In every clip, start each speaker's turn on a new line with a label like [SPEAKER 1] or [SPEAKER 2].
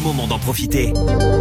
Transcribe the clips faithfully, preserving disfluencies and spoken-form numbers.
[SPEAKER 1] moment d'en profiter.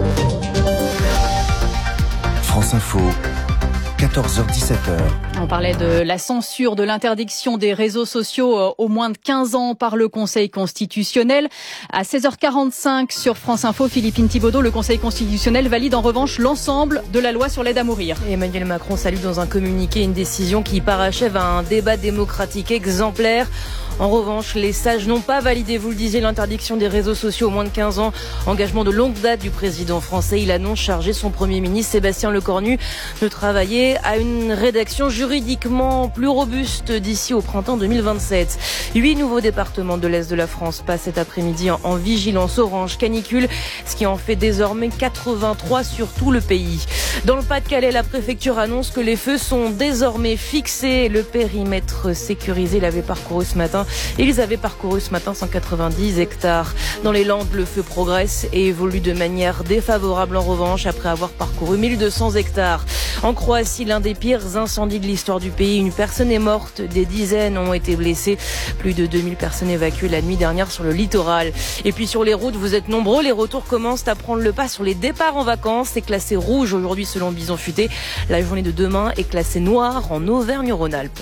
[SPEAKER 2] France Info, quatorze heures dix-sept heures.
[SPEAKER 3] On parlait de la censure, de l'interdiction des réseaux sociaux aux moins de quinze ans par le Conseil constitutionnel. À seize heures quarante-cinq sur France Info, Philippine Thibaudeau, le Conseil constitutionnel valide en revanche l'ensemble de la loi sur l'aide à mourir.
[SPEAKER 4] Emmanuel Macron salue dans un communiqué une décision qui parachève un débat démocratique exemplaire. En revanche, les sages n'ont pas validé, vous le disiez, l'interdiction des réseaux sociaux aux moins de quinze ans. Engagement de longue date du président français. Il annonce charger son Premier ministre, Sébastien Lecornu, de travailler à une rédaction juridiquement plus robuste d'ici au printemps deux mille vingt-sept. Huit nouveaux départements de l'Est de la France passent cet après-midi en, en vigilance orange canicule, ce qui en fait désormais quatre-vingt-trois sur tout le pays. Dans le Pas-de-Calais, la préfecture annonce que les feux sont désormais fixés. Le périmètre sécurisé l'avait parcouru ce matin. Ils avaient parcouru ce matin cent quatre-vingt-dix hectares. Dans les Landes, le feu progresse et évolue de manière défavorable en revanche après avoir parcouru mille deux cents hectares. En Croatie, l'un des pires incendies de l'histoire du pays. Une personne est morte, des dizaines ont été blessées. Plus de deux mille personnes évacuées la nuit dernière sur le littoral. Et puis sur les routes, vous êtes nombreux. Les retours commencent à prendre le pas sur les départs en vacances. C'est classé rouge aujourd'hui selon Bison Futé. La journée de demain est classée noire en Auvergne-Rhône-Alpes.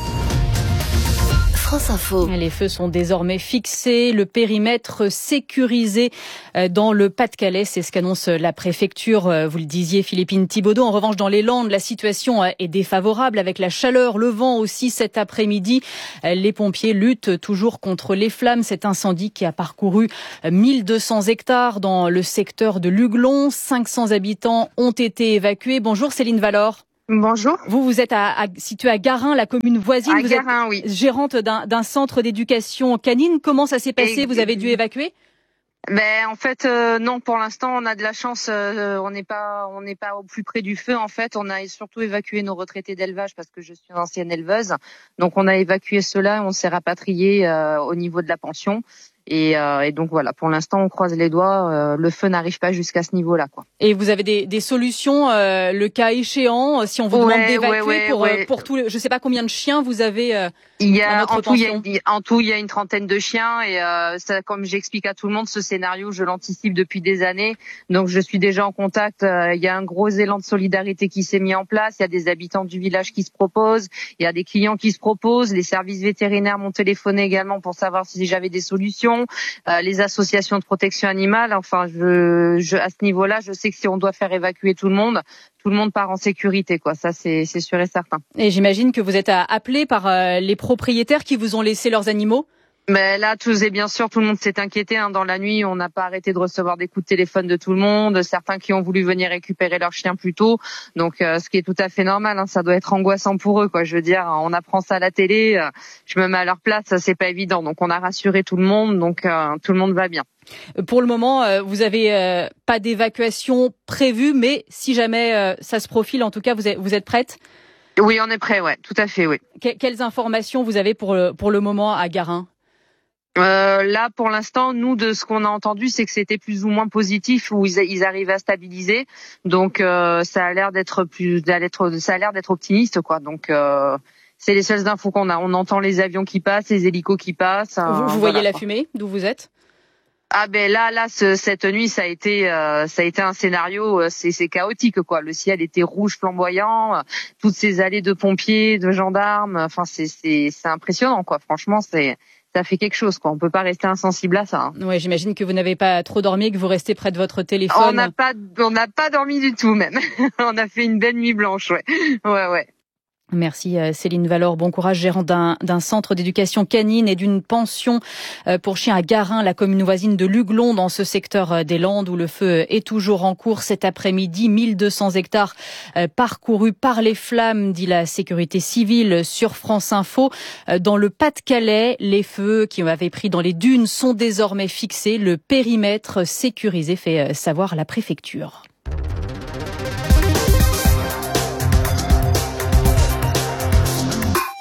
[SPEAKER 3] France Info. Les feux sont désormais fixés, le périmètre sécurisé dans le Pas-de-Calais, c'est ce qu'annonce la préfecture. Vous le disiez, Philippine Thibaudeau. En revanche, dans les Landes, la situation est défavorable avec la chaleur, le vent aussi cet après-midi. Les pompiers luttent toujours contre les flammes. Cet incendie qui a parcouru mille deux cents hectares dans le secteur de Luglon. cinq cents habitants ont été évacués. Bonjour Céline Valor.
[SPEAKER 5] Bonjour.
[SPEAKER 3] Vous, vous êtes à, à, située à Garin, la commune voisine.
[SPEAKER 5] À
[SPEAKER 3] vous
[SPEAKER 5] Garin,
[SPEAKER 3] êtes
[SPEAKER 5] oui.
[SPEAKER 3] Gérante d'un, d'un centre d'éducation canine. Comment ça s'est passé? Et, vous avez dû évacuer?
[SPEAKER 5] Ben en fait euh, non, pour l'instant on a de la chance, euh, on n'est pas on n'est pas au plus près du feu en fait. On a surtout évacué nos retraités d'élevage parce que je suis ancienne éleveuse. Donc on a évacué ceux-là et on s'est rapatrié euh, au niveau de la pension. Et, euh, et donc voilà, pour l'instant on croise les doigts, euh, le feu n'arrive pas jusqu'à ce niveau-là, quoi.
[SPEAKER 3] Et vous avez des, des solutions, euh, le cas échéant, si on vous
[SPEAKER 5] ouais,
[SPEAKER 3] demande d'évacuer
[SPEAKER 5] ouais, ouais,
[SPEAKER 3] pour
[SPEAKER 5] ouais.
[SPEAKER 3] Euh, pour tout, le, je sais pas combien de chiens vous avez. Euh,
[SPEAKER 5] il y a en tout, il y a,
[SPEAKER 3] pension.
[SPEAKER 5] en tout il y a une trentaine de chiens et euh, ça, comme j'explique à tout le monde, ce scénario je l'anticipe depuis des années. Donc je suis déjà en contact. Euh, il y a un gros élan de solidarité qui s'est mis en place. Il y a des habitants du village qui se proposent. Il y a des clients qui se proposent. Les services vétérinaires m'ont téléphoné également pour savoir si j'avais des solutions. Euh, les associations de protection animale. Enfin, je, je, à ce niveau-là, je sais que si on doit faire évacuer tout le monde, tout le monde part en sécurité, quoi. Ça, c'est, c'est sûr et certain.
[SPEAKER 3] Et j'imagine que vous êtes appelé par euh, les propriétaires qui vous ont laissé leurs animaux.
[SPEAKER 5] Mais là, tous et bien sûr, tout le monde s'est inquiété. Hein. Dans la nuit, on n'a pas arrêté de recevoir des coups de téléphone de tout le monde. Certains qui ont voulu venir récupérer leurs chiens plus tôt. Donc, euh, ce qui est tout à fait normal. Hein. Ça doit être angoissant pour eux, quoi. Je veux dire, on apprend ça à la télé. Euh, je me mets à leur place, ça c'est pas évident. Donc, on a rassuré tout le monde. Donc, euh, tout le monde va bien.
[SPEAKER 3] Pour le moment, euh, vous avez euh, pas d'évacuation prévue, mais si jamais euh, ça se profile, en tout cas, vous êtes, vous êtes prête?
[SPEAKER 5] Oui, on est prêt. Ouais, tout à fait. Oui.
[SPEAKER 3] Que- quelles informations vous avez pour le, pour le moment à Garin?
[SPEAKER 5] Euh, là, pour l'instant, nous, de ce qu'on a entendu, c'est que c'était plus ou moins positif, où ils, ils arrivaient à stabiliser. Donc, euh, ça a l'air d'être plus, d'être, ça a l'air d'être optimiste, quoi. Donc, euh, c'est les seules infos qu'on a. On entend les avions qui passent, les hélicos qui passent.
[SPEAKER 3] Vous,
[SPEAKER 5] euh,
[SPEAKER 3] vous
[SPEAKER 5] voilà,
[SPEAKER 3] voyez la
[SPEAKER 5] quoi.
[SPEAKER 3] fumée d'où vous êtes?
[SPEAKER 5] Ah ben là, là, ce, cette nuit, ça a été, euh, ça a été un scénario, euh, c'est, c'est chaotique, quoi. Le ciel était rouge flamboyant, euh, toutes ces allées de pompiers, de gendarmes. Enfin, c'est, c'est, c'est impressionnant, quoi. Franchement, c'est. Ça fait quelque chose, quoi. On peut pas rester insensible à ça. Hein.
[SPEAKER 3] Ouais, j'imagine que vous n'avez pas trop dormi et que vous restez près de votre téléphone.
[SPEAKER 5] On n'a pas, on n'a pas dormi du tout, même. On a fait une belle nuit blanche, ouais. Ouais, ouais.
[SPEAKER 3] Merci Céline Valor, bon courage, gérante d'un, d'un centre d'éducation canine et d'une pension pour chiens à Garin, la commune voisine de Luglon, dans ce secteur des Landes où le feu est toujours en cours cet après-midi. mille deux cents hectares parcourus par les flammes, dit la sécurité civile sur France Info. Dans le Pas-de-Calais, les feux qui avaient pris dans les dunes sont désormais fixés. Le périmètre sécurisé, fait savoir la préfecture.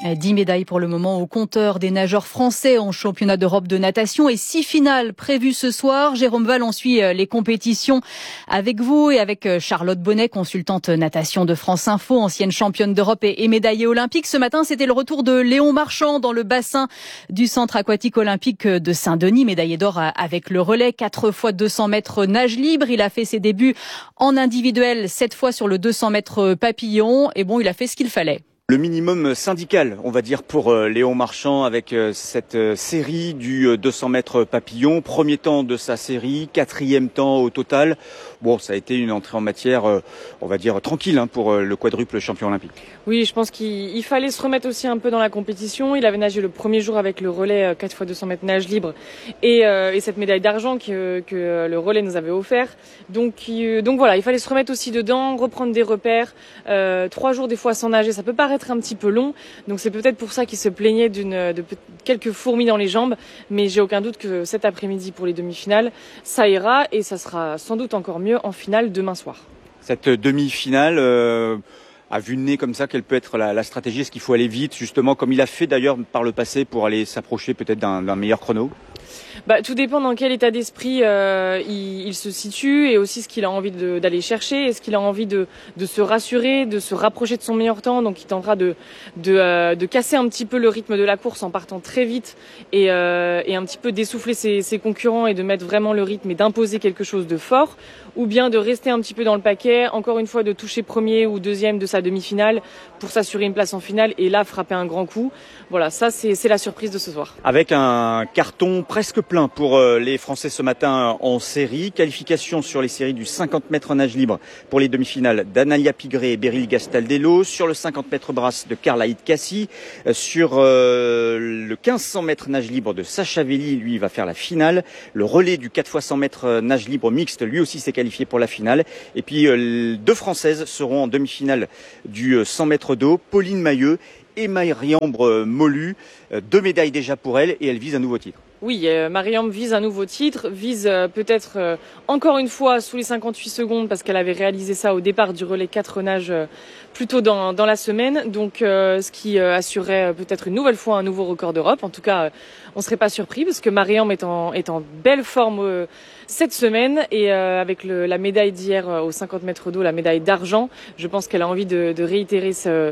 [SPEAKER 3] dix médailles pour le moment au compteur des nageurs français en championnat d'Europe de natation et six finales prévues ce soir. Jérôme Val, on suit les compétitions avec vous et avec Charlotte Bonnet, consultante natation de France Info, ancienne championne d'Europe et médaillée olympique. Ce matin, c'était le retour de Léon Marchand dans le bassin du centre aquatique olympique de Saint-Denis, médaillé d'or avec le relais, quatre fois deux cents mètres nage libre. Il a fait ses débuts en individuel, sept fois sur le deux cents mètres papillon. Et bon, il a fait ce qu'il fallait.
[SPEAKER 1] Le minimum syndical, on va dire, pour Léon Marchand avec cette série du deux cents mètres papillon. Premier temps de sa série, quatrième temps au total. Bon, ça a été une entrée en matière, on va dire, tranquille hein, pour le quadruple champion olympique.
[SPEAKER 6] Oui, je pense qu'il fallait se remettre aussi un peu dans la compétition. Il avait nagé le premier jour avec le relais quatre fois deux cents mètres nage libre et, euh, et cette médaille d'argent que, que le relais nous avait offert. Donc, euh, donc voilà, il fallait se remettre aussi dedans, reprendre des repères. Euh, trois jours des fois sans nager, ça peut paraître un petit peu long. Donc c'est peut-être pour ça qu'il se plaignait d'une, de quelques fourmis dans les jambes. Mais j'ai aucun doute que cet après-midi pour les demi-finales, ça ira et ça sera sans doute encore mieux en finale demain soir.
[SPEAKER 1] Cette demi-finale... Euh... à vue de nez comme ça, quelle peut être la, la stratégie? Est-ce qu'il faut aller vite, justement, comme il a fait d'ailleurs par le passé, pour aller s'approcher peut-être d'un, d'un meilleur chrono?
[SPEAKER 6] Bah, tout dépend dans quel état d'esprit euh, il, il se situe et aussi ce qu'il a envie de, d'aller chercher. Est-ce qu'il a envie de, de se rassurer, de se rapprocher de son meilleur temps? Donc il tentera de, de, euh, de casser un petit peu le rythme de la course en partant très vite et, euh, et un petit peu d'essouffler ses, ses concurrents et de mettre vraiment le rythme et d'imposer quelque chose de fort, ou bien de rester un petit peu dans le paquet, encore une fois de toucher premier ou deuxième de sa demi-finale pour s'assurer une place en finale et là frapper un grand coup. Voilà, ça c'est, c'est la surprise de ce soir.
[SPEAKER 1] Avec un carton presque plein pour les Français ce matin en série. Qualification sur les séries du cinquante mètres nage libre pour les demi-finales d'Analia Pigré et Beryl Gastaldello, sur le cinquante mètres brasse de Carla Cassi, sur euh, le quinze cents mètres nage libre de Sacha Velli, lui il va faire la finale. Le relais du quatre fois cent mètres nage libre mixte, lui aussi s'est qualifié pour la finale. Et puis euh, deux Françaises seront en demi-finale du cent mètres d'eau, Pauline Mailleux et Marie-Ambre Molu. Deux médailles déjà pour elle et elle vise un nouveau titre.
[SPEAKER 6] Oui, euh, Marie-Ambre vise un nouveau titre, vise euh, peut-être euh, encore une fois sous les cinquante-huit secondes parce qu'elle avait réalisé ça au départ du relais quatre nages euh, plus tôt dans, dans la semaine. Donc euh, ce qui euh, assurerait euh, peut-être une nouvelle fois un nouveau record d'Europe. En tout cas, euh, on ne serait pas surpris parce que Marie-Ambre est en, est en belle forme euh, cette semaine et euh, avec le, la médaille d'hier euh, aux cinquante mètres d'eau, la médaille d'argent, je pense qu'elle a envie de, de réitérer ce,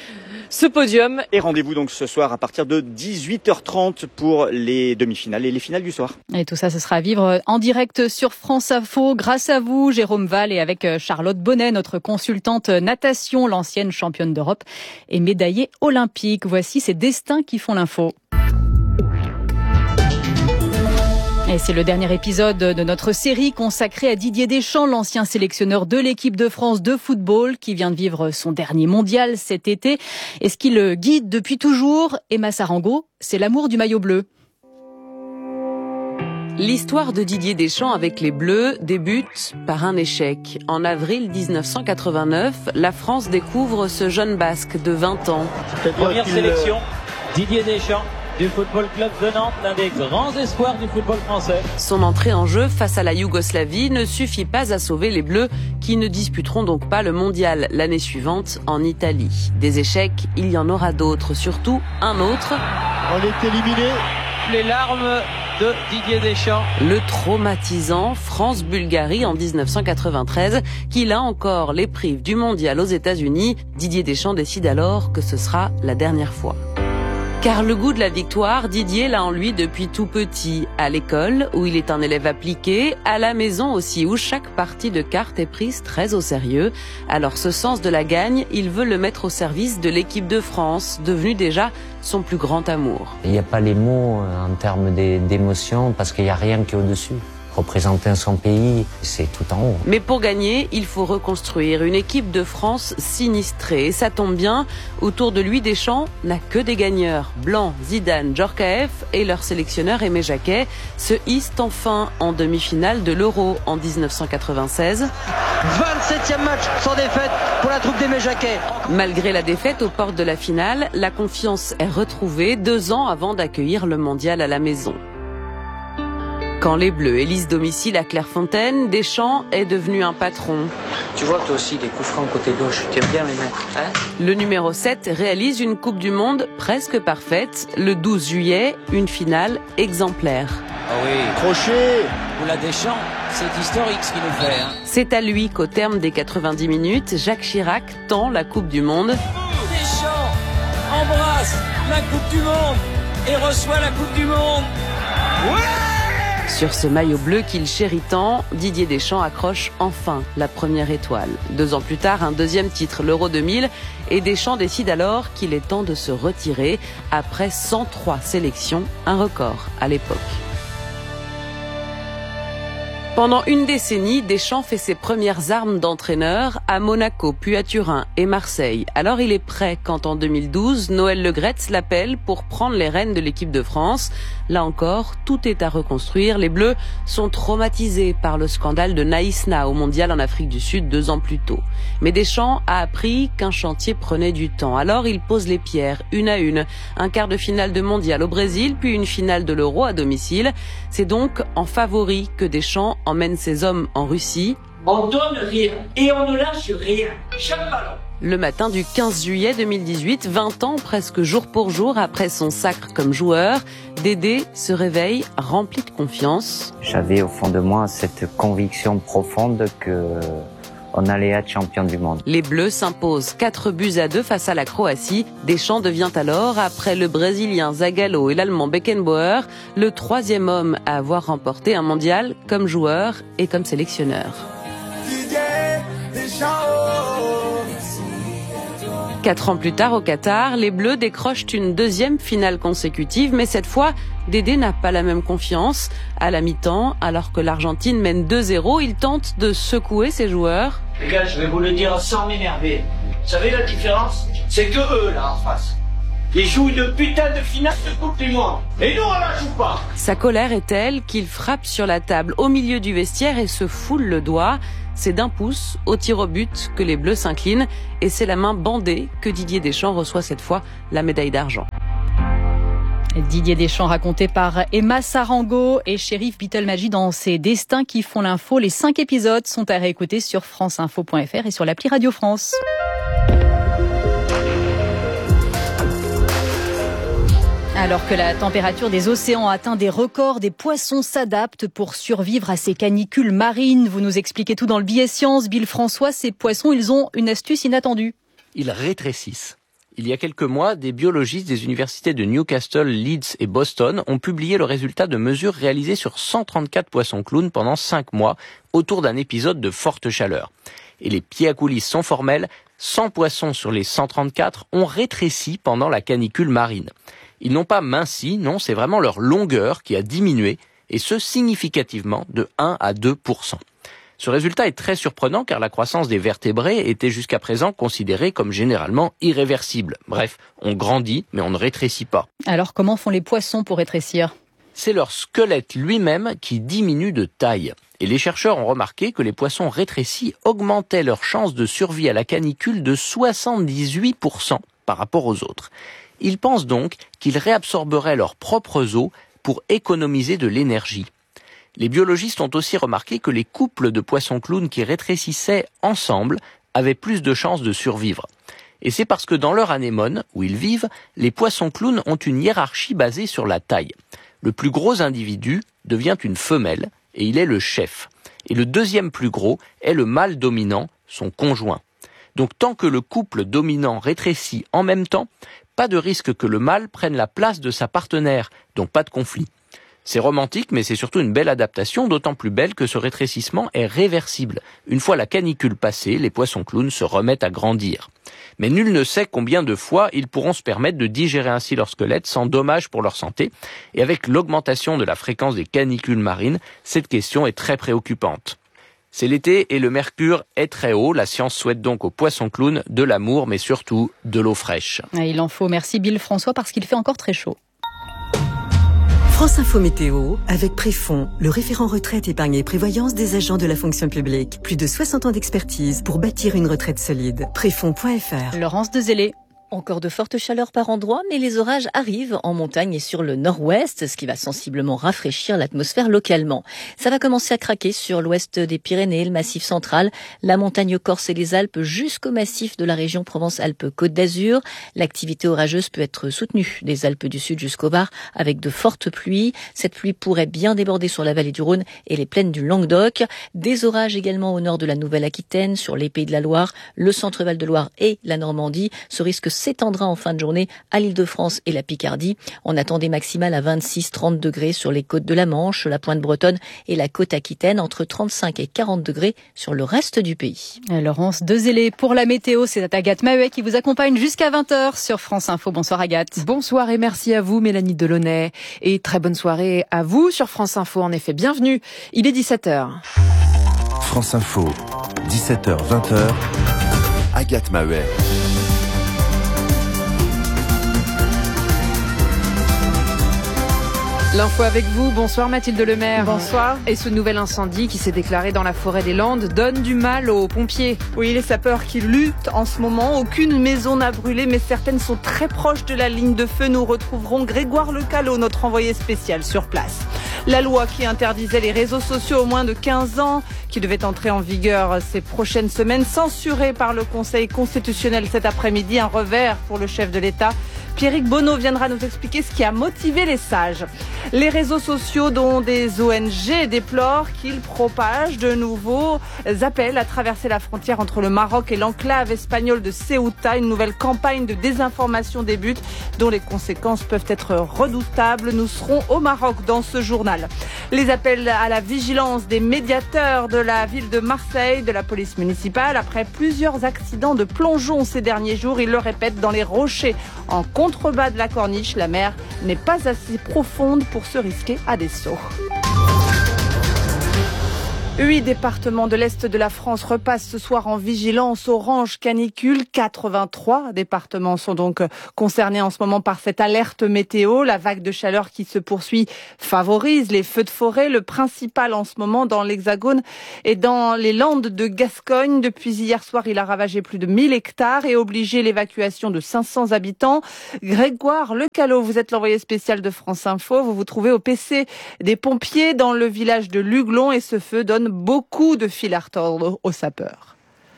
[SPEAKER 6] ce podium.
[SPEAKER 1] Et rendez-vous donc ce soir à partir de dix-huit heures trente pour les demi-finales et les finales du soir.
[SPEAKER 3] Et tout ça, ce sera à vivre en direct sur France Info grâce à vous, Jérôme Val, et avec Charlotte Bonnet, notre consultante natation, l'ancienne championne d'Europe et médaillée olympique. Voici ces destins qui font l'info. Et c'est le dernier épisode de notre série consacrée à Didier Deschamps, l'ancien sélectionneur de l'équipe de France de football qui vient de vivre son dernier mondial cet été. Et ce qui le guide depuis toujours, Emma Sarango, c'est l'amour du maillot bleu.
[SPEAKER 7] L'histoire de Didier Deschamps avec les Bleus débute par un échec. En avril dix-neuf cent quatre-vingt-neuf, la France découvre ce jeune Basque de vingt ans.
[SPEAKER 8] Première sélection, Didier Deschamps du Football Club de Nantes, l'un des grands espoirs du football français.
[SPEAKER 7] Son entrée en jeu face à la Yougoslavie ne suffit pas à sauver les Bleus qui ne disputeront donc pas le mondial l'année suivante en Italie. Des échecs, il y en aura d'autres, surtout un autre.
[SPEAKER 8] On est éliminé. Les larmes de Didier Deschamps.
[SPEAKER 7] Le traumatisant France-Bulgarie en dix-neuf cent quatre-vingt-treize, qui là encore les prive du mondial aux États-Unis. Didier Deschamps décide alors que ce sera la dernière fois. Car le goût de la victoire, Didier l'a en lui depuis tout petit. À l'école, où il est un élève appliqué, à la maison aussi, où chaque partie de cartes est prise très au sérieux. Alors ce sens de la gagne, il veut le mettre au service de l'équipe de France, devenue déjà son plus grand amour.
[SPEAKER 9] Il n'y a pas les mots en termes d'émotion, parce qu'il n'y a rien qui est au-dessus. Représenter son pays, c'est tout en haut.
[SPEAKER 7] Mais pour gagner, il faut reconstruire une équipe de France sinistrée. Et ça tombe bien, autour de lui, Deschamps n'a que des gagneurs. Blanc, Zidane, Djorkaeff et leur sélectionneur Aimé Jacquet se hissent enfin en demi-finale de l'Euro en dix-neuf cent quatre-vingt-seize.
[SPEAKER 10] vingt-septième match sans défaite pour la troupe d'Aimé Jacquet.
[SPEAKER 7] Malgré la défaite aux portes de la finale, la confiance est retrouvée deux ans avant d'accueillir le mondial à la maison. Quand les Bleus élisent domicile à Clairefontaine, Deschamps est devenu un patron.
[SPEAKER 11] Tu vois toi aussi les coups francs côté gauche, tu aimes bien les mettre, hein?
[SPEAKER 7] Le numéro sept réalise une Coupe du Monde presque parfaite. Le douze juillet, une finale exemplaire.
[SPEAKER 8] Ah oui, crochet pour la Deschamps, c'est historique ce qu'il nous fait. Hein.
[SPEAKER 7] C'est à lui qu'au terme des quatre-vingt-dix minutes, Jacques Chirac tend la Coupe du Monde.
[SPEAKER 8] Deschamps embrasse la Coupe du Monde et reçoit la Coupe du Monde. Ouais!
[SPEAKER 7] Sur ce maillot bleu qu'il chérit tant, Didier Deschamps accroche enfin la première étoile. Deux ans plus tard, un deuxième titre, l'Euro deux mille, et Deschamps décide alors qu'il est temps de se retirer après cent trois sélections, un record à l'époque. Pendant une décennie, Deschamps fait ses premières armes d'entraîneur à Monaco, puis à Turin et Marseille. Alors il est prêt quand en deux mille douze, Noël Le Graët l'appelle pour prendre les rênes de l'équipe de France. Là encore, tout est à reconstruire. Les Bleus sont traumatisés par le scandale de Naïsna au Mondial en Afrique du Sud deux ans plus tôt. Mais Deschamps a appris qu'un chantier prenait du temps. Alors il pose les pierres, une à une. Un quart de finale de Mondial au Brésil, puis une finale de l'Euro à domicile. C'est donc en favori que Deschamps emmène ses hommes en Russie.
[SPEAKER 12] On donne rien et on ne lâche rien. Chaque ballon.
[SPEAKER 7] Le matin du quinze juillet deux mille dix-huit, vingt ans presque jour pour jour après son sacre comme joueur, Dédé se réveille rempli de confiance.
[SPEAKER 9] J'avais au fond de moi cette conviction profonde que on allait être champion du monde.
[SPEAKER 7] Les Bleus s'imposent quatre buts à deux face à la Croatie. Deschamps devient alors, après le Brésilien Zagallo et l'Allemand Beckenbauer, le troisième homme à avoir remporté un mondial comme joueur et comme sélectionneur. Quatre ans plus tard, au Qatar, les Bleus décrochent une deuxième finale consécutive, mais cette fois, Dédé n'a pas la même confiance. À la mi-temps, alors que l'Argentine mène deux zéro, il tente de secouer ses joueurs.
[SPEAKER 12] Les gars, je vais vous le dire sans m'énerver. Vous savez la différence? C'est que eux, là, en face, ils jouent une putain de finale de Coupe du Monde. Et nous, on la joue pas.
[SPEAKER 7] Sa colère est telle qu'il frappe sur la table au milieu du vestiaire et se foule le doigt. C'est d'un pouce au tir au but que les Bleus s'inclinent et c'est la main bandée que Didier Deschamps reçoit cette fois la médaille d'argent.
[SPEAKER 3] Didier Deschamps raconté par Emma Sarango et Chérif Bittelmagi dans ses Destins qui font l'info. Les cinq épisodes sont à réécouter sur franceinfo point fr et sur l'appli Radio France. Alors que la température des océans atteint des records, des poissons s'adaptent pour survivre à ces canicules marines. Vous nous expliquez tout dans le billet science. Bill François, ces poissons, ils ont une astuce inattendue.
[SPEAKER 13] Ils rétrécissent. Il y a quelques mois, des biologistes des universités de Newcastle, Leeds et Boston ont publié le résultat de mesures réalisées sur cent trente-quatre poissons clowns pendant cinq mois autour d'un épisode de forte chaleur. Et les pieds à coulisses sont formels, cent poissons sur les cent trente-quatre ont rétréci pendant la canicule marine. Ils n'ont pas minci, non, c'est vraiment leur longueur qui a diminué, et ce significativement de un à deux pour cent. Ce résultat est très surprenant car la croissance des vertébrés était jusqu'à présent considérée comme généralement irréversible. Bref, on grandit, mais on ne rétrécit pas.
[SPEAKER 3] Alors comment font les poissons pour rétrécir ?
[SPEAKER 13] C'est leur squelette lui-même qui diminue de taille. Et les chercheurs ont remarqué que les poissons rétrécis augmentaient leur chance de survie à la canicule de soixante-dix-huit pour cent par rapport aux autres. Ils pensent donc qu'ils réabsorberaient leurs propres os pour économiser de l'énergie. Les biologistes ont aussi remarqué que les couples de poissons clowns qui rétrécissaient ensemble avaient plus de chances de survivre. Et c'est parce que dans leur anémone, où ils vivent, les poissons clowns ont une hiérarchie basée sur la taille. Le plus gros individu devient une femelle, et il est le chef. Et le deuxième plus gros est le mâle dominant, son conjoint. Donc tant que le couple dominant rétrécit en même temps, pas de risque que le mâle prenne la place de sa partenaire, donc pas de conflit. C'est romantique, mais c'est surtout une belle adaptation, d'autant plus belle que ce rétrécissement est réversible. Une fois la canicule passée, les poissons clowns se remettent à grandir. Mais nul ne sait combien de fois ils pourront se permettre de digérer ainsi leur squelette sans dommage pour leur santé. Et avec l'augmentation de la fréquence des canicules marines, cette question est très préoccupante. C'est l'été et le mercure est très haut. La science souhaite donc aux poissons clowns de l'amour, mais surtout de l'eau fraîche.
[SPEAKER 3] Il en faut. Merci Bill François, parce qu'il fait encore très chaud.
[SPEAKER 14] France Info Météo, avec Préfond, le référent retraite, épargne et prévoyance des agents de la fonction publique. Plus de soixante ans d'expertise pour bâtir une retraite solide. Préfond point F R.
[SPEAKER 3] Laurence Dezellé.
[SPEAKER 15] Encore de fortes chaleurs par endroits, mais les orages arrivent en montagne et sur le nord-ouest, ce qui va sensiblement rafraîchir l'atmosphère localement. Ça va commencer à craquer sur l'ouest des Pyrénées, le massif central, la montagne corse et les Alpes jusqu'au massif de la région Provence-Alpes-Côte d'Azur. L'activité orageuse peut être soutenue des Alpes du Sud jusqu'au Var avec de fortes pluies. Cette pluie pourrait bien déborder sur la vallée du Rhône et les plaines du Languedoc. Des orages également au nord de la Nouvelle-Aquitaine, sur les Pays de la Loire, le centre-Val de Loire et la Normandie. Ce risque s'étendra en fin de journée à l'Île-de-France et la Picardie. On attend des maximales à vingt-six à trente degrés sur les côtes de la Manche, la pointe bretonne et la côte aquitaine, entre trente-cinq et quarante degrés sur le reste du pays.
[SPEAKER 3] Laurence Dezélé pour la météo, c'est Agathe Maheuet qui vous accompagne jusqu'à vingt heures sur France Info. Bonsoir Agathe.
[SPEAKER 16] Bonsoir et merci à vous Mélanie Delaunay. Et très bonne soirée à vous sur France Info. En effet, bienvenue. Il est dix-sept heures.
[SPEAKER 2] France Info, dix-sept heures vingt, Agathe Maheuet.
[SPEAKER 16] L'info avec vous, bonsoir Mathilde Lemaire.
[SPEAKER 17] Bonsoir.
[SPEAKER 16] Et ce nouvel incendie qui s'est déclaré dans la forêt des Landes donne du mal aux pompiers.
[SPEAKER 17] Oui, les sapeurs qui luttent en ce moment. Aucune maison n'a brûlé, mais certaines sont très proches de la ligne de feu. Nous retrouverons Grégoire Lecalot, notre envoyé spécial sur place. La loi qui interdisait les réseaux sociaux aux moins de quinze ans, qui devait entrer en vigueur ces prochaines semaines, censurée par le Conseil constitutionnel cet après-midi, un revers pour le chef de l'État. Pierrick Bonneau viendra nous expliquer ce qui a motivé les sages. Les réseaux sociaux dont des O N G déplorent qu'ils propagent de nouveaux appels à traverser la frontière entre le Maroc et l'enclave espagnole de Ceuta. Une nouvelle campagne de désinformation débute dont les conséquences peuvent être redoutables. Nous serons au Maroc dans ce journal. Les appels à la vigilance des médiateurs de la ville de Marseille, de la police municipale, après plusieurs accidents de plongeon ces derniers jours. Ils le répètent, dans les rochers en contrebas de la corniche, la mer n'est pas assez profonde pour se risquer à des sauts. Huit départements de l'Est de la France repassent ce soir en vigilance orange canicule. quatre-vingt-trois départements sont donc concernés en ce moment par cette alerte météo. La vague de chaleur qui se poursuit favorise les feux de forêt. Le principal en ce moment dans l'Hexagone est dans les Landes de Gascogne. Depuis hier soir, il a ravagé plus de mille hectares et obligé l'évacuation de cinq cents habitants. Grégoire Lecalot, vous êtes l'envoyé spécial de France Info. Vous vous trouvez au P C des pompiers dans le village de Luglon et ce feu donne beaucoup de fil à retordre aux sapeurs.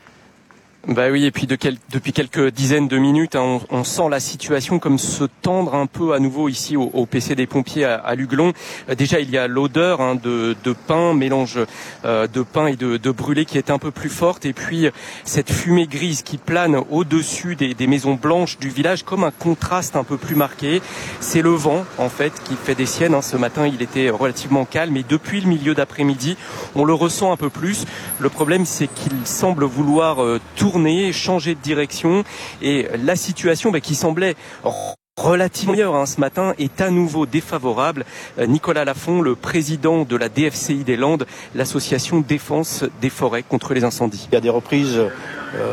[SPEAKER 18] Bah oui, et puis de quel, depuis quelques dizaines de minutes, hein, on, on sent la situation comme se tendre un peu à nouveau ici au, au P C des pompiers à, à Luglon. Euh, déjà, il y a l'odeur hein, de, de pain, mélange euh, de pain et de, de brûlé qui est un peu plus forte. Et puis cette fumée grise qui plane au-dessus des, des maisons blanches du village comme un contraste un peu plus marqué. C'est le vent en fait qui fait des siennes. Hein. Ce matin, il était relativement calme et depuis le milieu d'après-midi, on le ressent un peu plus. Le problème, c'est qu'il semble vouloir euh, tourner, changer de direction et la situation bah, qui semblait relativement meilleure hein, ce matin est à nouveau défavorable. Euh, Nicolas Lafont, le président de la D F C I des Landes, l'association Défense des forêts contre les incendies.
[SPEAKER 19] Il y a des reprises euh,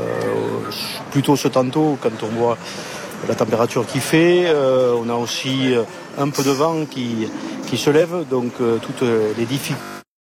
[SPEAKER 19] plutôt ce tantôt quand on voit la température qu'il fait. Euh, on a aussi un peu de vent qui, qui se lève, donc euh, toutes les difficultés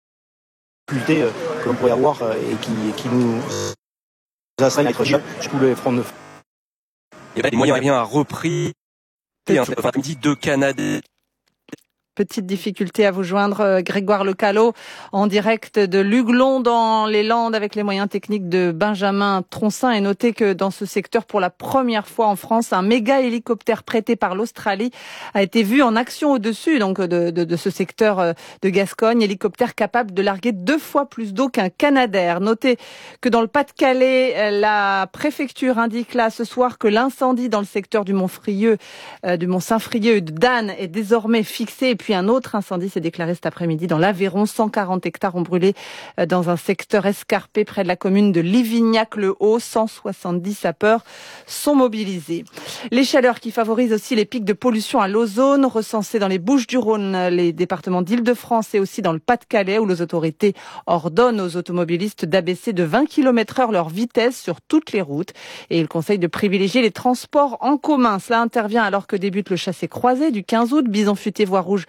[SPEAKER 19] euh, que l'on pourrait avoir et qui, qui nous assaignent à être sur tous les fronts de feu.
[SPEAKER 18] Et ben, les moyens aériens a repris après-midi de Canada.
[SPEAKER 17] Petite difficulté à vous joindre, Grégoire Lecalot, en direct de Luglon dans les Landes avec les moyens techniques de Benjamin Troncin. Et notez que dans ce secteur, pour la première fois en France, un méga hélicoptère prêté par l'Australie a été vu en action au-dessus donc de, de, de ce secteur de Gascogne. Hélicoptère capable de larguer deux fois plus d'eau qu'un Canadair. Notez que dans le Pas-de-Calais, la préfecture indique là ce soir que l'incendie dans le secteur du Mont-Frieux, euh, du Mont-Saint-Frieux de Dan est désormais fixé. Et puis un autre incendie s'est déclaré cet après-midi dans l'Aveyron. cent quarante hectares ont brûlé dans un secteur escarpé près de la commune de Livignac-le-Haut. cent soixante-dix sapeurs sont mobilisés. Les chaleurs qui favorisent aussi les pics de pollution à l'ozone recensés dans les Bouches-du-Rhône, les départements d'Île-de-France et aussi dans le Pas-de-Calais où les autorités ordonnent aux automobilistes d'abaisser de vingt kilomètres heure leur vitesse sur toutes les routes. Et ils conseillent de privilégier les transports en commun. Cela intervient alors que débute le chassé croisé du quinze août. Bison futé, voie rouge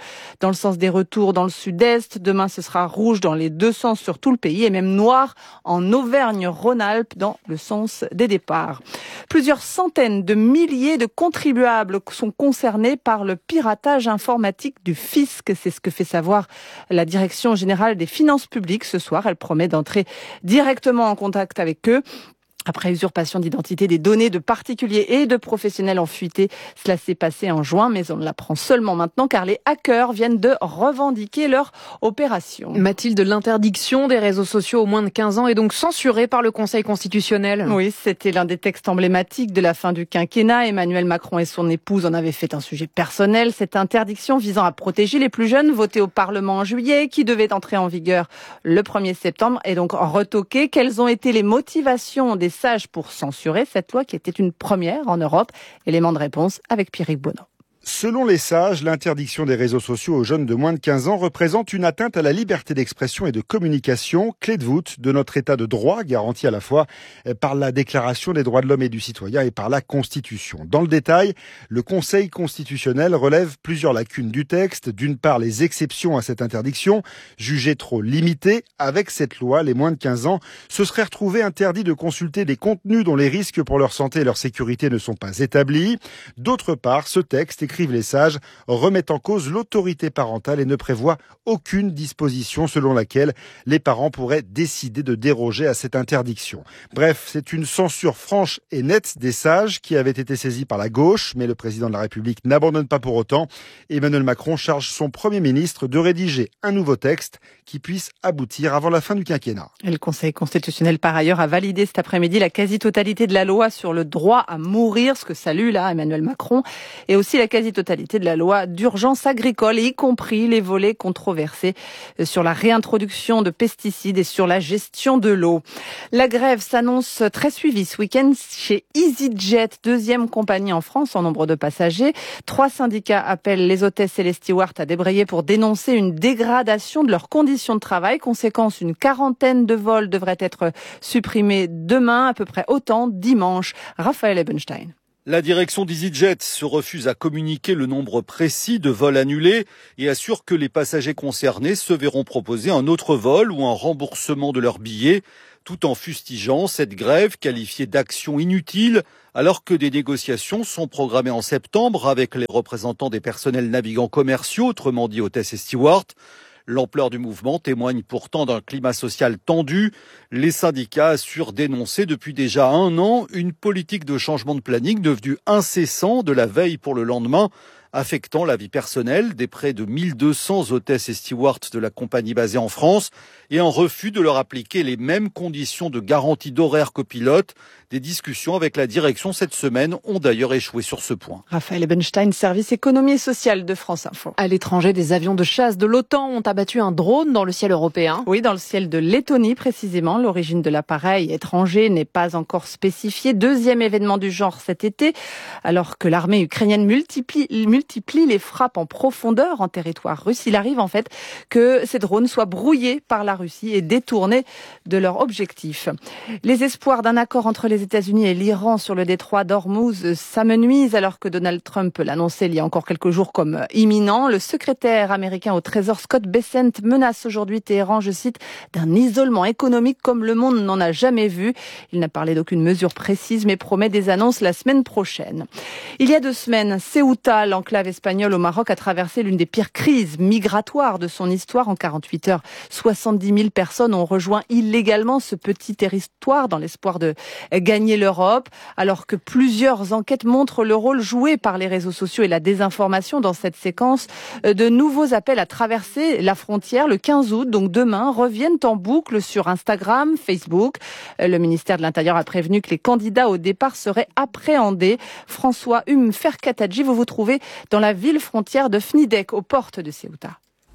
[SPEAKER 17] dans le sens des retours dans le sud-est. Demain, ce sera rouge dans les deux sens sur tout le pays et même noir en Auvergne-Rhône-Alpes dans le sens des départs. Plusieurs centaines de milliers de contribuables sont concernés par le piratage informatique du fisc. C'est ce que fait savoir la Direction générale des finances publiques ce soir. Elle promet d'entrer directement en contact avec eux. Après usurpation d'identité des données de particuliers et de professionnels en fuité, cela s'est passé en juin, mais on l'apprend seulement maintenant car les hackers viennent de revendiquer leur opération.
[SPEAKER 16] Mathilde, l'interdiction des réseaux sociaux aux moins de quinze ans est donc censurée par le Conseil constitutionnel.
[SPEAKER 17] Oui, c'était l'un des textes emblématiques de la fin du quinquennat. Emmanuel Macron et son épouse en avaient fait un sujet personnel. Cette interdiction visant à protéger les plus jeunes, votée au Parlement en juillet, qui devait entrer en vigueur le premier septembre, est donc retoquée. Quelles ont été les motivations des sages pour censurer cette loi qui était une première en Europe? Élément de réponse avec Pierrick Bonneau.
[SPEAKER 20] Selon les sages, l'interdiction des réseaux sociaux aux jeunes de moins de quinze ans représente une atteinte à la liberté d'expression et de communication, clé de voûte de notre état de droit, garanti à la fois par la Déclaration des droits de l'homme et du citoyen et par la Constitution. Dans le détail, le Conseil constitutionnel relève plusieurs lacunes du texte. D'une part, les exceptions à cette interdiction, jugées trop limitées. Avec cette loi, les moins de quinze ans se seraient retrouvés interdits de consulter des contenus dont les risques pour leur santé et leur sécurité ne sont pas établis. D'autre part, ce texte écrivent les sages, remettent en cause l'autorité parentale et ne prévoit aucune disposition selon laquelle les parents pourraient décider de déroger à cette interdiction. Bref, c'est une censure franche et nette des sages qui avait été saisie par la gauche, mais le président de la République n'abandonne pas pour autant. Emmanuel Macron charge son Premier ministre de rédiger un nouveau texte qui puisse aboutir avant la fin du quinquennat.
[SPEAKER 17] Et le Conseil constitutionnel, par ailleurs, a validé cet après-midi la quasi-totalité de la loi sur le droit à mourir, ce que salue là Emmanuel Macron, et aussi la quasi-totalité de la loi d'urgence agricole, y compris les volets controversés sur la réintroduction de pesticides et sur la gestion de l'eau. La grève s'annonce très suivie ce week-end chez EasyJet, deuxième compagnie en France en nombre de passagers. Trois syndicats appellent les hôtesses et les stewards à débrayer pour dénoncer une dégradation de leurs conditions de travail. Conséquence, une quarantaine de vols devraient être supprimés demain, à peu près autant dimanche. Raphaël Ebenstein.
[SPEAKER 21] La direction d'EasyJet se refuse à communiquer le nombre précis de vols annulés et assure que les passagers concernés se verront proposer un autre vol ou un remboursement de leurs billets, tout en fustigeant cette grève qualifiée d'action inutile alors que des négociations sont programmées en septembre avec les représentants des personnels navigants commerciaux, autrement dit hôtesses et stewards. L'ampleur du mouvement témoigne pourtant d'un climat social tendu. Les syndicats assurent dénoncer depuis déjà un an une politique de changement de planning devenue incessant de la veille pour le lendemain, affectant la vie personnelle des près de mille deux cents hôtesses et stewards de la compagnie basée en France et un refus de leur appliquer les mêmes conditions de garantie d'horaire qu'aux pilotes. Des discussions avec la direction cette semaine ont d'ailleurs échoué sur ce point.
[SPEAKER 17] Raphaël Ebenstein, service économie et sociale de France Info.
[SPEAKER 16] À l'étranger, des avions de chasse de l'OTAN ont abattu un drone dans le ciel européen.
[SPEAKER 17] Oui, dans le ciel de Lettonie précisément. L'origine de l'appareil étranger n'est pas encore spécifiée. Deuxième événement du genre cet été, alors que l'armée ukrainienne multiplie, multiplie les frappes en profondeur en territoire russe. Il arrive en fait que ces drones soient brouillés par la Russie et détournés de leur objectif. Les espoirs d'un accord entre les États-Unis et l'Iran sur le détroit d'Ormuz s'amenuisent alors que Donald Trump l'annonçait il y a encore quelques jours comme imminent. Le secrétaire américain au Trésor Scott Bessent menace aujourd'hui Téhéran, je cite, d'un isolement économique comme le monde n'en a jamais vu. Il n'a parlé d'aucune mesure précise mais promet des annonces la semaine prochaine. Il y a deux semaines, Ceuta, l'enclave espagnole au Maroc, a traversé l'une des pires crises migratoires de son histoire. En quarante-huit heures, soixante-dix mille personnes ont rejoint illégalement ce petit territoire dans l'espoir de gagner l'Europe, alors que plusieurs enquêtes montrent le rôle joué par les réseaux sociaux et la désinformation dans cette séquence. De nouveaux appels à traverser la frontière le quinze août, donc demain, reviennent en boucle sur Instagram, Facebook. Le ministère de l'Intérieur a prévenu que les candidats au départ seraient appréhendés. François Hume Ferkatadji, vous vous trouvez dans la ville frontière de Fnidek, aux portes de Ceuta.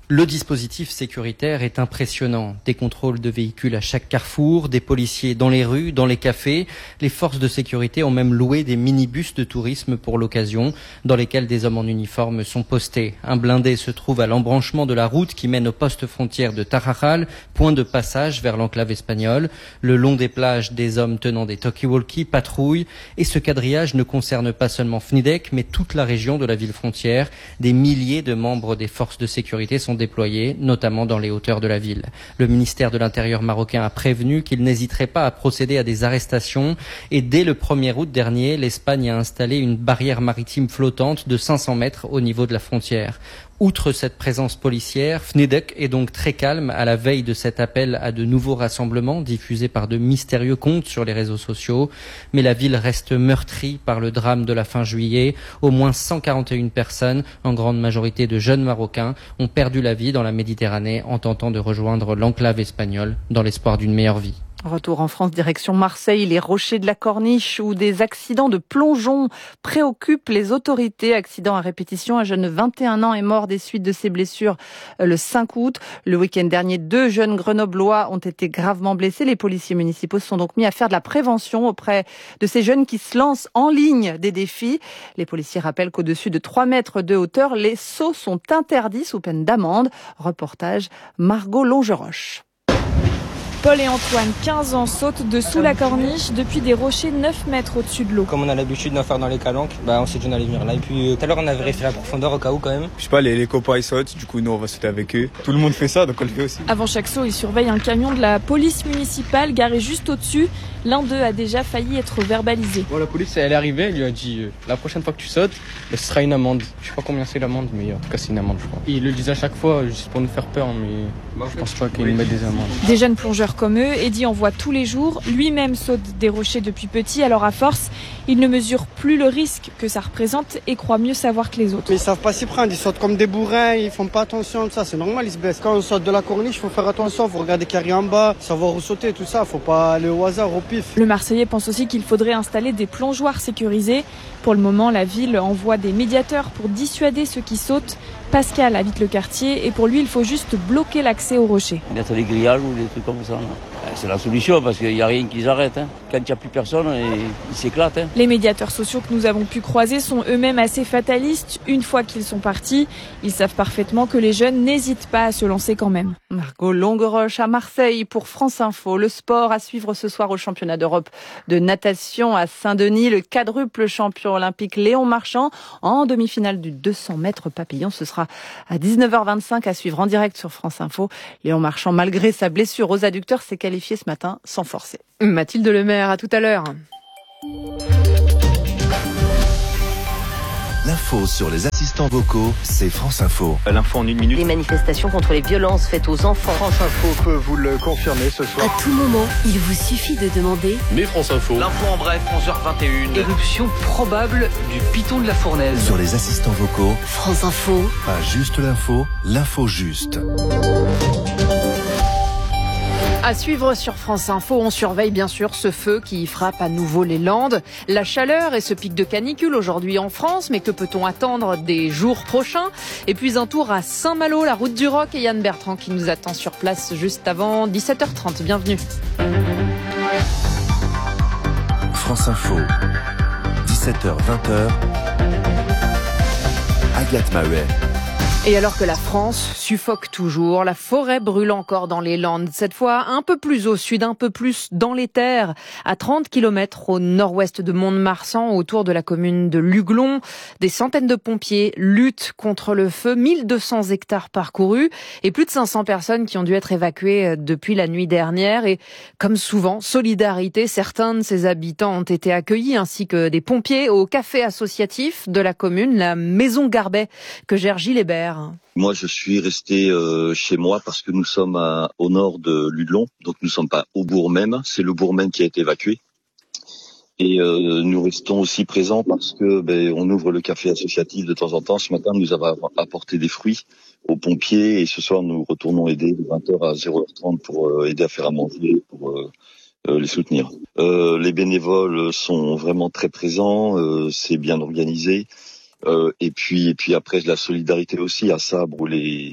[SPEAKER 4] Le dispositif sécuritaire est impressionnant. Des contrôles de véhicules à chaque carrefour, des policiers dans les rues, dans les cafés. Les forces de sécurité ont même loué des minibus de tourisme pour l'occasion, dans lesquels des hommes en uniforme sont postés. Un blindé se trouve à l'embranchement de la route qui mène au poste frontière de Tarajal, point de passage vers l'enclave espagnole. Le long des plages, des hommes tenant des talkie-walkie patrouillent. Et ce quadrillage ne concerne pas seulement F N I D E C, mais toute la région de la ville frontière. Des milliers de membres des forces de sécurité sont déployés, notamment dans les hauteurs de la ville. Le ministère de l'Intérieur marocain a prévenu qu'il n'hésiterait pas à procéder à des arrestations et dès le premier août dernier, l'Espagne a installé une barrière maritime flottante de cinq cents mètres au niveau de la frontière. Outre cette présence policière, F N I D E C est donc très calme à la veille de cet appel à de nouveaux rassemblements diffusés par de mystérieux comptes sur les réseaux sociaux. Mais la ville reste meurtrie par le drame de la fin juillet. Au moins cent quarante et une personnes, en grande majorité de jeunes Marocains, ont perdu la vie dans la Méditerranée en tentant de rejoindre l'enclave espagnole dans l'espoir d'une meilleure vie.
[SPEAKER 17] Retour en France, direction Marseille, les rochers de la Corniche où des accidents de plongeon préoccupent les autorités. Accident à répétition, un jeune de vingt et un ans est mort des suites de ses blessures le cinq août. Le week-end dernier, deux jeunes grenoblois ont été gravement blessés. Les policiers municipaux se sont donc mis à faire de la prévention auprès de ces jeunes qui se lancent en ligne des défis. Les policiers rappellent qu'au-dessus de trois mètres de hauteur, les sauts sont interdits sous peine d'amende. Reportage Margot Longeroche.
[SPEAKER 22] Paul et Antoine, quinze ans, sautent dessous la corniche depuis des rochers neuf mètres au-dessus de l'eau.
[SPEAKER 23] Comme on a l'habitude d'en faire dans les calanques, bah on s'est dit on allait venir là. Et puis tout à l'heure on avait vérifié la profondeur au cas où quand même.
[SPEAKER 24] Je sais pas, les, les copains ils sautent, du coup nous on va sauter avec eux. Tout le monde fait ça, donc on le fait aussi.
[SPEAKER 22] Avant chaque saut, ils surveillent un camion de la police municipale garé juste au-dessus. L'un d'eux a déjà failli être verbalisé.
[SPEAKER 23] Bon, la police elle est arrivée, elle lui a dit euh, la prochaine fois que tu sautes, bah, ce sera une amende. Je sais pas combien c'est l'amende, mais en tout cas c'est une amende je crois. Ils le disent à chaque fois juste pour nous faire peur, mais bah, je pense pas qu'ils nous mettent des amendes.
[SPEAKER 22] Des jeunes plongeurs comme eux, Eddy en voit tous les jours. Lui-même saute des rochers depuis petit, alors à force, il ne mesure plus le risque que ça représente et croit mieux savoir que les autres.
[SPEAKER 25] Mais ils savent pas s'y prendre, ils sautent comme des bourrins, ils font pas attention, ça c'est normal, ils se baissent. Quand on saute de la corniche, il faut faire attention, il faut regarder qu'il y a rien en bas, savoir où sauter, tout ça, faut pas aller au hasard, au pif.
[SPEAKER 22] Le Marseillais pense aussi qu'il faudrait installer des plongeoires sécurisés. Pour le moment, la ville envoie des médiateurs pour dissuader ceux qui sautent. Pascal habite le quartier et pour lui, il faut juste bloquer l'accès aux rochers.
[SPEAKER 26] Mettre des grillages ou des trucs comme ça. Là. C'est la solution parce qu'il n'y a rien qui les arrête. Hein. Quand il n'y a plus personne, ils s'éclatent. Hein.
[SPEAKER 22] Les médiateurs sociaux que nous avons pu croiser sont eux-mêmes assez fatalistes. Une fois qu'ils sont partis, ils savent parfaitement que les jeunes n'hésitent pas à se lancer quand même.
[SPEAKER 17] Margot Longeroche à Marseille pour France Info. Le sport à suivre ce soir au championnat d'Europe de natation à Saint-Denis. Le quadruple champion olympique Léon Marchand en demi-finale du deux cents mètres papillon. Ce sera à dix-neuf heures vingt-cinq à suivre en direct sur France Info. Léon Marchand, malgré sa blessure aux adducteurs, s'est qualifié ce matin sans forcer.
[SPEAKER 16] Mathilde Lemaire, à tout à l'heure.
[SPEAKER 2] L'info sur les assistants vocaux, c'est France Info.
[SPEAKER 1] L'info en une minute.
[SPEAKER 27] Les manifestations contre les violences faites aux enfants.
[SPEAKER 28] France Info peut vous le confirmer ce soir.
[SPEAKER 27] À tout moment, il vous suffit de demander.
[SPEAKER 29] Mais France Info.
[SPEAKER 30] L'info en bref, onze heures vingt et une.
[SPEAKER 29] Éruption probable du piton de la Fournaise.
[SPEAKER 2] Sur les assistants vocaux.
[SPEAKER 27] France Info.
[SPEAKER 2] Pas juste l'info, l'info juste.
[SPEAKER 16] À suivre sur France Info, on surveille bien sûr ce feu qui frappe à nouveau les Landes. La chaleur et ce pic de canicule aujourd'hui en France, mais que peut-on attendre des jours prochains? Et puis un tour à Saint-Malo, la route du Roc et Yann Bertrand qui nous attend sur place juste avant dix-sept heures trente. Bienvenue.
[SPEAKER 2] France Info, dix-sept heures vingt. Agathe Mahouet.
[SPEAKER 16] Et alors que la France suffoque toujours, la forêt brûle encore dans les Landes. Cette fois un peu plus au sud, un peu plus dans les terres, à trente kilomètres au nord-ouest de Mont-de-Marsan, autour de la commune de Luglon. Des centaines de pompiers luttent contre le feu, mille deux cents hectares parcourus et plus de cinq cents personnes qui ont dû être évacuées depuis la nuit dernière. Et comme souvent, solidarité, certains de ces habitants ont été accueillis ainsi que des pompiers au café associatif de la commune, la Maison Garbet, que gère Gilles Hébert.
[SPEAKER 31] Moi, je suis resté euh, chez moi parce que nous sommes à, au nord de Luglon, donc nous ne sommes pas au bourg même, c'est le bourg même qui a été évacué. Et euh, nous restons aussi présents parce que ben, on ouvre le café associatif de temps en temps. Ce matin, nous avons apporté des fruits aux pompiers et ce soir, nous retournons aider de vingt heures à zéro heure trente pour euh, aider à faire à manger, pour euh, euh, les soutenir. Euh, les bénévoles sont vraiment très présents, euh, c'est bien organisé. Euh, et puis et puis après la solidarité aussi à Sabre où les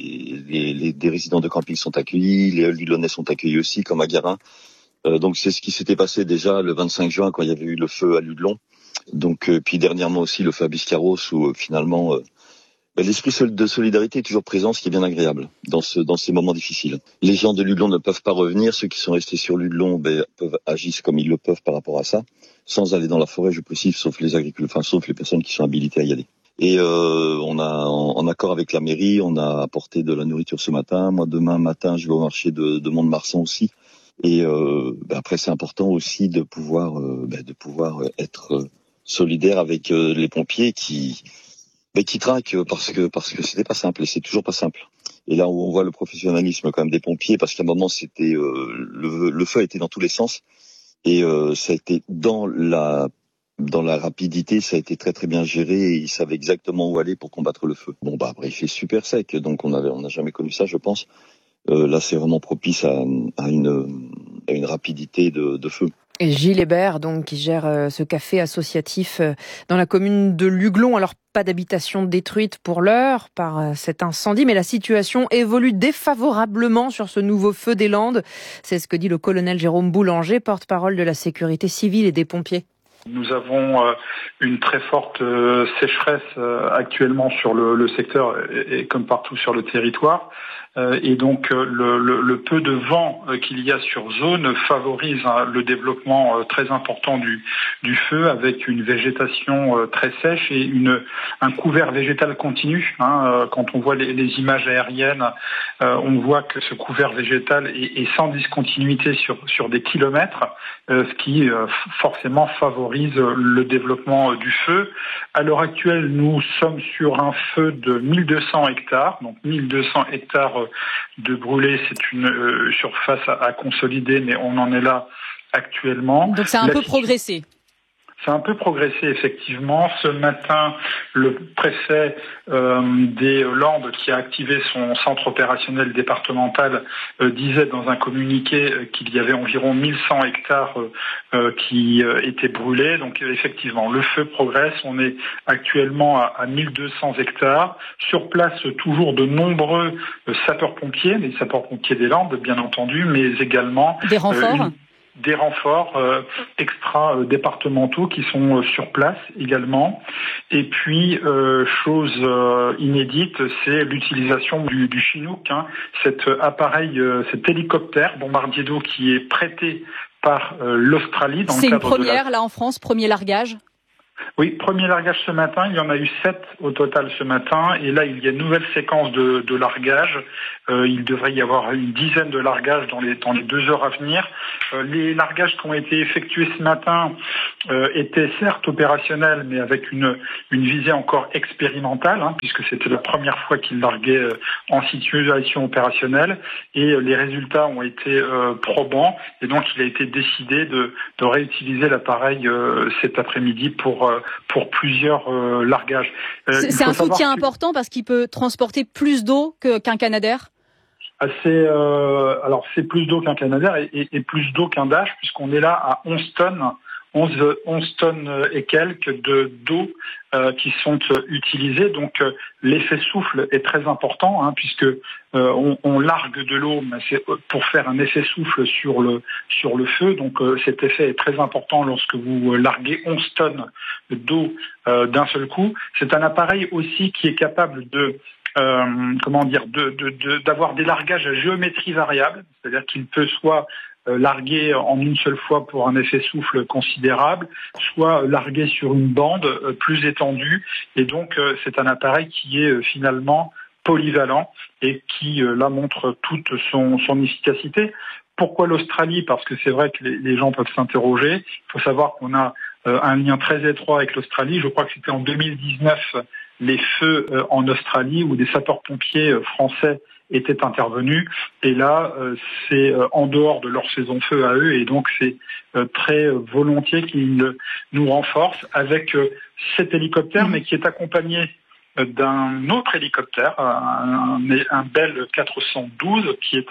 [SPEAKER 31] les, les, des résidents de camping sont accueillis, les Luglonnais sont accueillis aussi, comme à Garin. Euh, donc c'est ce qui s'était passé déjà le vingt-cinq juin quand il y avait eu le feu à Luglon. Donc euh, puis dernièrement aussi le feu à Biscarrosse où euh, finalement euh, ben, l'esprit de solidarité est toujours présent, ce qui est bien agréable dans ce dans ces moments difficiles. Les gens de Luglon ne peuvent pas revenir, ceux qui sont restés sur Luglon ben, peuvent agir comme ils le peuvent par rapport à ça, sans aller dans la forêt, je précise, sauf les agriculteurs, enfin sauf les personnes qui sont habilitées à y aller. Et euh, on a, en, en accord avec la mairie, on a apporté de la nourriture ce matin. Moi, demain matin, je vais au marché de, de Mont-de-Marsan aussi. Et euh, ben après, c'est important aussi de pouvoir, euh, ben de pouvoir être solidaire avec euh, les pompiers qui, ben qui traquent parce que parce que c'était pas simple et c'est toujours pas simple. Et là où on voit le professionnalisme quand même des pompiers, parce qu'à un moment, c'était euh, le, le feu était dans tous les sens et euh, ça a été dans la Dans la rapidité, ça a été très très bien géré et ils savaient exactement où aller pour combattre le feu. Bon bah après il fait super sec, donc on avait on n'a jamais connu ça, je pense. Euh, là c'est vraiment propice à, à une à une rapidité de, de feu.
[SPEAKER 16] Et Gilles Hébert, donc, qui gère euh, ce café associatif euh, dans la commune de Luglon. Alors, pas d'habitation détruite pour l'heure par euh, cet incendie, mais la situation évolue défavorablement sur ce nouveau feu des Landes. C'est ce que dit le colonel Jérôme Boulanger, porte-parole de la sécurité civile et des pompiers.
[SPEAKER 5] Nous avons euh, une très forte euh, sécheresse euh, actuellement sur le, le secteur et, et comme partout sur le territoire. Euh, et donc euh, le, le, le peu de vent euh, qu'il y a sur zone favorise hein, le développement euh, très important du, du feu avec une végétation euh, très sèche et une, un couvert végétal continu. Hein, euh, quand on voit les, les images aériennes, euh, on voit que ce couvert végétal est, est sans discontinuité sur, sur des kilomètres, euh, ce qui euh, forcément favorise le développement du feu. À l'heure actuelle, nous sommes sur un feu de mille deux cents hectares, donc mille deux cents hectares de brûlés, c'est une euh, surface à, à consolider, mais on en est là actuellement.
[SPEAKER 3] Donc ça a un La... peu progressé.
[SPEAKER 5] Ça a un peu progressé, effectivement. Ce matin, le préfet euh, des Landes, qui a activé son centre opérationnel départemental, euh, disait dans un communiqué euh, qu'il y avait environ mille cent hectares euh, qui euh, étaient brûlés. Donc, euh, effectivement, le feu progresse. On est actuellement à, à mille deux cents hectares. Sur place, toujours de nombreux euh, sapeurs-pompiers, les sapeurs-pompiers des Landes, bien entendu, mais également...
[SPEAKER 3] Des renforts
[SPEAKER 5] euh, une... des renforts euh, extra-départementaux qui sont euh, sur place également. Et puis, euh, chose euh, inédite, c'est l'utilisation du, du Chinook, hein, cet appareil, euh, cet hélicoptère bombardier d'eau qui est prêté par euh, l'Australie. Dans
[SPEAKER 3] c'est
[SPEAKER 5] le
[SPEAKER 3] une
[SPEAKER 5] cadre
[SPEAKER 3] première,
[SPEAKER 5] de la...
[SPEAKER 3] là en France, premier largage.
[SPEAKER 5] Oui, premier largage ce matin, il y en a eu sept au total ce matin, et là il y a une nouvelle séquence de, de largage. Euh, il devrait y avoir une dizaine de largages dans les, dans les deux heures à venir. Euh, les largages qui ont été effectués ce matin euh, étaient certes opérationnels, mais avec une, une visée encore expérimentale, hein, puisque c'était la première fois qu'ils larguaient euh, en situation opérationnelle, et euh, les résultats ont été euh, probants, et donc il a été décidé de, de réutiliser l'appareil euh, cet après-midi pour pour plusieurs euh, largages.
[SPEAKER 3] Euh, c'est c'est un soutien que... important parce qu'il peut transporter plus d'eau que, qu'un Canadair.
[SPEAKER 5] C'est euh, alors c'est plus d'eau qu'un Canadair et, et, et plus d'eau qu'un Dash, puisqu'on est là à onze tonnes, onze, onze tonnes et quelques de d'eau euh, qui sont euh, utilisées. Donc euh, l'effet souffle est très important, hein, puisque euh, on, on largue de l'eau, mais c'est pour faire un effet souffle sur le sur le feu. Donc euh, cet effet est très important lorsque vous larguez onze tonnes d'eau euh, d'un seul coup. C'est un appareil aussi qui est capable de Euh, comment dire, de, de, de, d'avoir des largages à géométrie variable, c'est-à-dire qu'il peut soit euh, larguer en une seule fois pour un effet souffle considérable, soit larguer sur une bande euh, plus étendue, et donc euh, c'est un appareil qui est euh, finalement polyvalent et qui euh, là montre toute son, son efficacité. Pourquoi l'Australie ? Parce que c'est vrai que les, les gens peuvent s'interroger. Il faut savoir qu'on a euh, un lien très étroit avec l'Australie. Je crois que c'était en deux mille dix-neuf les feux euh, en Australie où des sapeurs-pompiers euh, français étaient intervenus. Et là, euh, c'est euh, en dehors de leur saison feu à eux. Et donc, c'est euh, très euh, volontiers qu'ils nous renforcent avec euh, cet hélicoptère, mais qui est accompagné d'un autre hélicoptère, un, un, un Bell quatre cent douze, qui est un,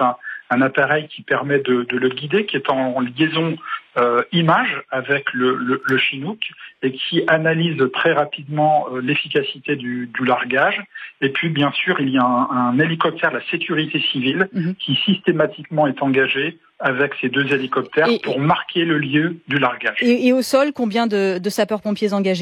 [SPEAKER 5] un appareil qui permet de, de le guider, qui est en liaison euh, image avec le, le, le Chinook et qui analyse très rapidement euh, l'efficacité du, du largage. Et puis, bien sûr, il y a un, un hélicoptère de la sécurité civile mmh. qui systématiquement est engagé avec ces deux hélicoptères et, pour marquer le lieu du largage.
[SPEAKER 3] Et, et au sol, combien de, de sapeurs-pompiers engagés ?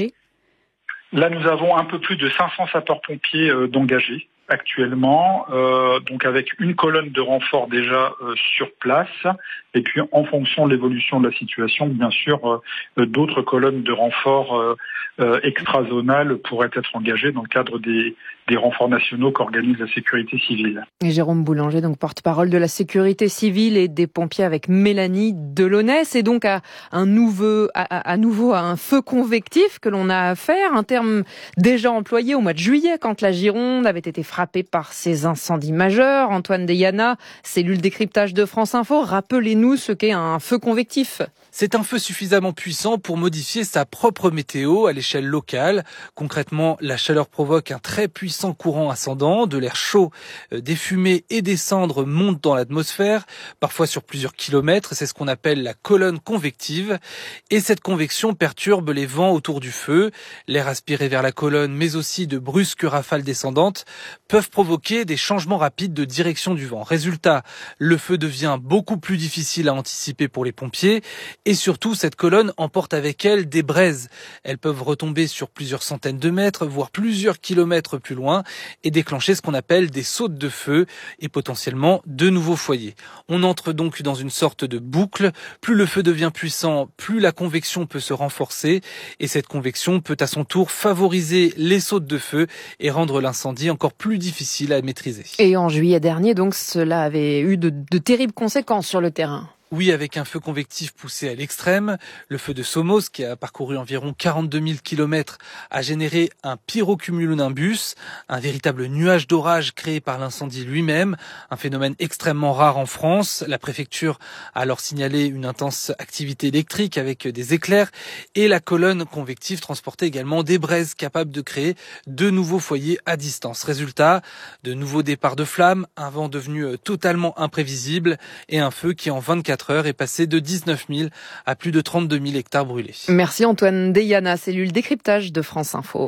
[SPEAKER 5] Là, nous avons un peu plus de cinq cents sapeurs-pompiers euh, d'engagés actuellement, euh, donc avec une colonne de renfort déjà euh, sur place, et puis en fonction de l'évolution de la situation, bien sûr, euh, d'autres colonnes de renfort euh, euh, extrazonales pourraient être engagées dans le cadre des, des renforts nationaux qu'organise la sécurité civile.
[SPEAKER 16] Et Jérôme Boulanger, donc porte-parole de la sécurité civile et des pompiers avec Mélanie Delaunay. C'est donc à un nouveau, à, à nouveau à un feu convectif que l'on a affaire, un terme déjà employé au mois de juillet quand la Gironde avait été frappée par ces incendies majeurs. Antoine Deyana, cellule décryptage de France Info, rappelez-nous ce qu'est un feu convectif.
[SPEAKER 6] C'est un feu suffisamment puissant pour modifier sa propre météo à l'échelle locale. Concrètement, la chaleur provoque un très puissant courant ascendant, de l'air chaud, des fumées et des cendres montent dans l'atmosphère, parfois sur plusieurs kilomètres. C'est ce qu'on appelle la colonne convective. Et cette convection perturbe les vents autour du feu. L'air aspiré vers la colonne, mais aussi de brusques rafales descendantes, peuvent provoquer des changements rapides de direction du vent. Résultat, le feu devient beaucoup plus difficile à anticiper pour les pompiers. Et surtout, cette colonne emporte avec elle des braises. Elles peuvent retomber sur plusieurs centaines de mètres, voire plusieurs kilomètres plus loin, et déclencher ce qu'on appelle des sautes de feu et potentiellement de nouveaux foyers. On entre donc dans une sorte de boucle. Plus le feu devient puissant, plus la convection peut se renforcer, et cette convection peut à son tour favoriser les sautes de feu et rendre l'incendie encore plus difficile à maîtriser.
[SPEAKER 16] Et en juillet dernier, donc, cela avait eu de, de terribles conséquences sur le terrain.
[SPEAKER 6] Oui, avec un feu convectif poussé à l'extrême, le feu de Somos, qui a parcouru environ quarante-deux mille kilomètres, a généré un pyrocumulonimbus, un véritable nuage d'orage créé par l'incendie lui-même, un phénomène extrêmement rare en France. La préfecture a alors signalé une intense activité électrique avec des éclairs, et la colonne convective transportait également des braises capables de créer de nouveaux foyers à distance. Résultat, de nouveaux départs de flammes, un vent devenu totalement imprévisible et un feu qui en vingt-quatre heures est passé de dix-neuf mille à plus de trente-deux mille hectares brûlés.
[SPEAKER 16] Merci Antoine Deyana, cellule décryptage de France Info.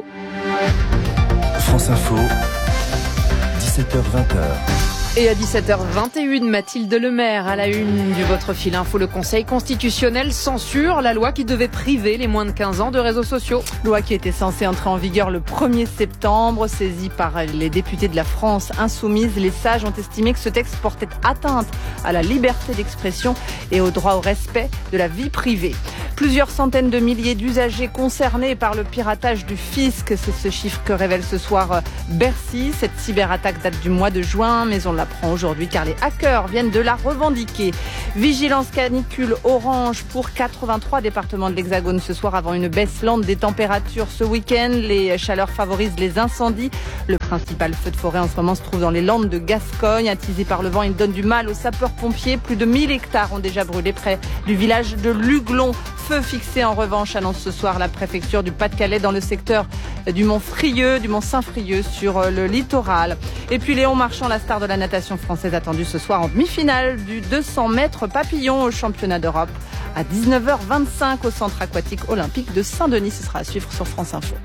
[SPEAKER 2] France Info, dix-sept heures vingt.
[SPEAKER 16] Et à dix-sept heures vingt et une, Mathilde Lemaire, à la une du Votre Fil Info, le Conseil constitutionnel censure la loi qui devait priver les moins de quinze ans de réseaux sociaux.
[SPEAKER 17] Loi qui était censée entrer en vigueur le premier septembre, saisie par les députés de la France insoumise. Les sages ont estimé que ce texte portait atteinte à la liberté d'expression et au droit au respect de la vie privée. Plusieurs centaines de milliers d'usagers concernés par le piratage du fisc, c'est ce chiffre que révèle ce soir Bercy. Cette cyberattaque date du mois de juin, mais on l'a apprend aujourd'hui car les hackers viennent de la revendiquer. Vigilance canicule orange pour quatre-vingt-trois départements de l'Hexagone ce soir avant une baisse lente des températures ce week-end. Les chaleurs favorisent les incendies. Le principal feu de forêt en ce moment se trouve dans les Landes de Gascogne. Attisé par le vent, il donne du mal aux sapeurs-pompiers. Plus de mille hectares ont déjà brûlé près du village de Luglon. Feu fixé en revanche, annonce ce soir la préfecture du Pas-de-Calais dans le secteur du Mont Frieux, du Mont Saint-Frieux sur le littoral. Et puis Léon Marchand, la star de la natation française, attendue ce soir en demi-finale du deux cents mètres papillon au championnat d'Europe à dix-neuf heures vingt-cinq au centre aquatique olympique de Saint-Denis. Ce sera à suivre sur France Info.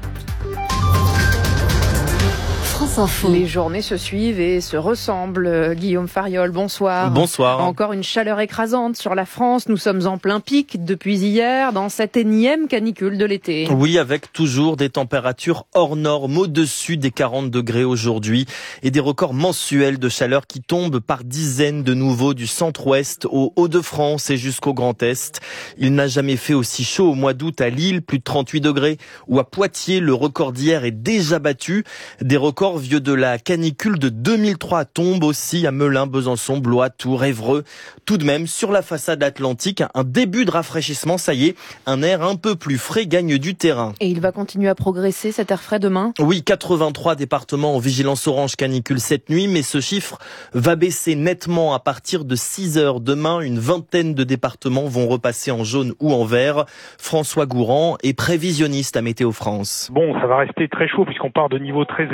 [SPEAKER 27] France Info.
[SPEAKER 16] Les journées se suivent et se ressemblent. Guillaume Fariol, bonsoir.
[SPEAKER 7] Bonsoir.
[SPEAKER 16] Encore une chaleur écrasante sur la France. Nous sommes en plein pic depuis hier dans cette énième canicule de l'été.
[SPEAKER 7] Oui, avec toujours des températures hors normes au-dessus des quarante degrés aujourd'hui et des records mensuels de chaleur qui tombent par dizaines de nouveau du centre-ouest au Hauts-de-France et jusqu'au Grand Est. Il n'a jamais fait aussi chaud au mois d'août à Lille, plus de trente-huit degrés, ou à Poitiers, le record d'hier est déjà battu. Des records vieux de la canicule de deux mille trois tombent aussi à Melun, Besançon, Blois, Tours, Évreux. Tout de même, sur la façade atlantique, un début de rafraîchissement, ça y est, un air un peu plus frais gagne du terrain.
[SPEAKER 16] Et il va continuer à progresser cet air frais demain ?
[SPEAKER 7] Oui, quatre-vingt-trois départements en vigilance orange canicule cette nuit, mais ce chiffre va baisser nettement à partir de six heures. Demain, une vingtaine de départements vont repasser en jaune ou en vert. François Gourand est prévisionniste à Météo France.
[SPEAKER 8] Bon, ça va rester très chaud puisqu'on part de niveaux très élevés, hein.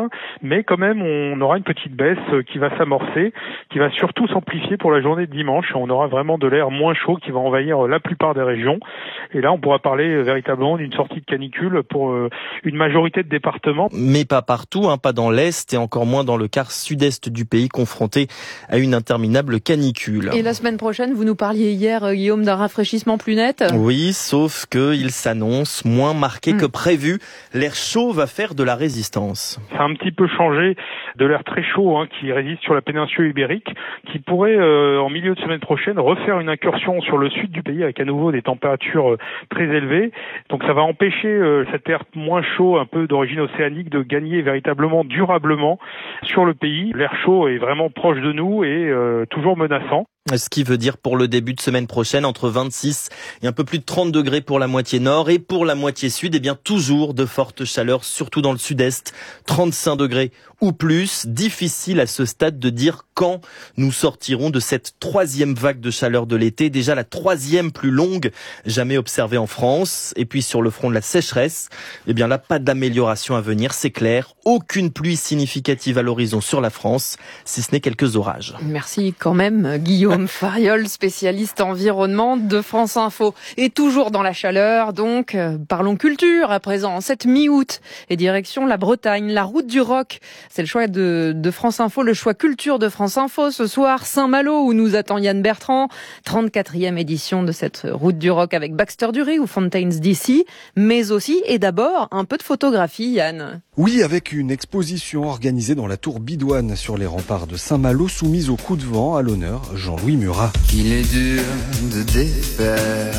[SPEAKER 5] matin, mais quand même on aura une petite baisse qui va s'amorcer, qui va surtout s'amplifier pour la journée de dimanche. On aura vraiment de l'air moins chaud qui va envahir la plupart des régions. Et là, on pourra parler véritablement d'une sortie de canicule pour une majorité de départements.
[SPEAKER 7] Mais pas partout, hein, pas dans l'Est et encore moins dans le quart sud-est du pays confronté à une interminable canicule.
[SPEAKER 16] Et la semaine prochaine, vous nous parliez hier, Guillaume, d'un rafraîchissement plus net ?
[SPEAKER 7] Oui, sauf qu'il s'annonce moins marqué mmh. que prévu. L'air chaud va faire de la résistance.
[SPEAKER 5] Ça a un petit peu changé de l'air très chaud hein, qui résiste sur la péninsule ibérique, qui pourrait, euh, en milieu de semaine prochaine, refaire une incursion sur le sud du pays avec à nouveau des températures euh, très élevées. Donc ça va empêcher euh, cet air moins chaud, un peu d'origine océanique, de gagner véritablement durablement sur le pays. L'air chaud est vraiment proche de nous et euh, toujours menaçant.
[SPEAKER 7] Ce qui veut dire pour le début de semaine prochaine, entre vingt-six et un peu plus de trente degrés pour la moitié nord et pour la moitié sud, eh bien toujours de fortes chaleurs, surtout dans le sud-est, trente-cinq degrés ou plus. Difficile à ce stade de dire quand nous sortirons de cette troisième vague de chaleur de l'été, déjà la troisième plus longue jamais observée en France. Et puis sur le front de la sécheresse, eh bien là, pas d'amélioration à venir, c'est clair. Aucune pluie significative à l'horizon sur la France, si ce n'est quelques orages.
[SPEAKER 16] Merci quand même, Guillaume Fariol, spécialiste environnement de France Info. Et toujours dans la chaleur, donc, euh, parlons culture à présent. Cette mi-août et direction la Bretagne, la route du rock. C'est le choix de, de France Info, le choix culture de France Info. Ce soir, Saint-Malo, où nous attend Yann Bertrand. trente-quatrième édition de cette route du rock avec Baxter Dury ou Fountains D C. Mais aussi, et d'abord, un peu de photographie, Yann.
[SPEAKER 8] Oui, avec une exposition organisée dans la tour Bidouane sur les remparts de Saint-Malo, soumise au coup de vent, à l'honneur Jean-Louis Murat.
[SPEAKER 9] Il est dur de défaire,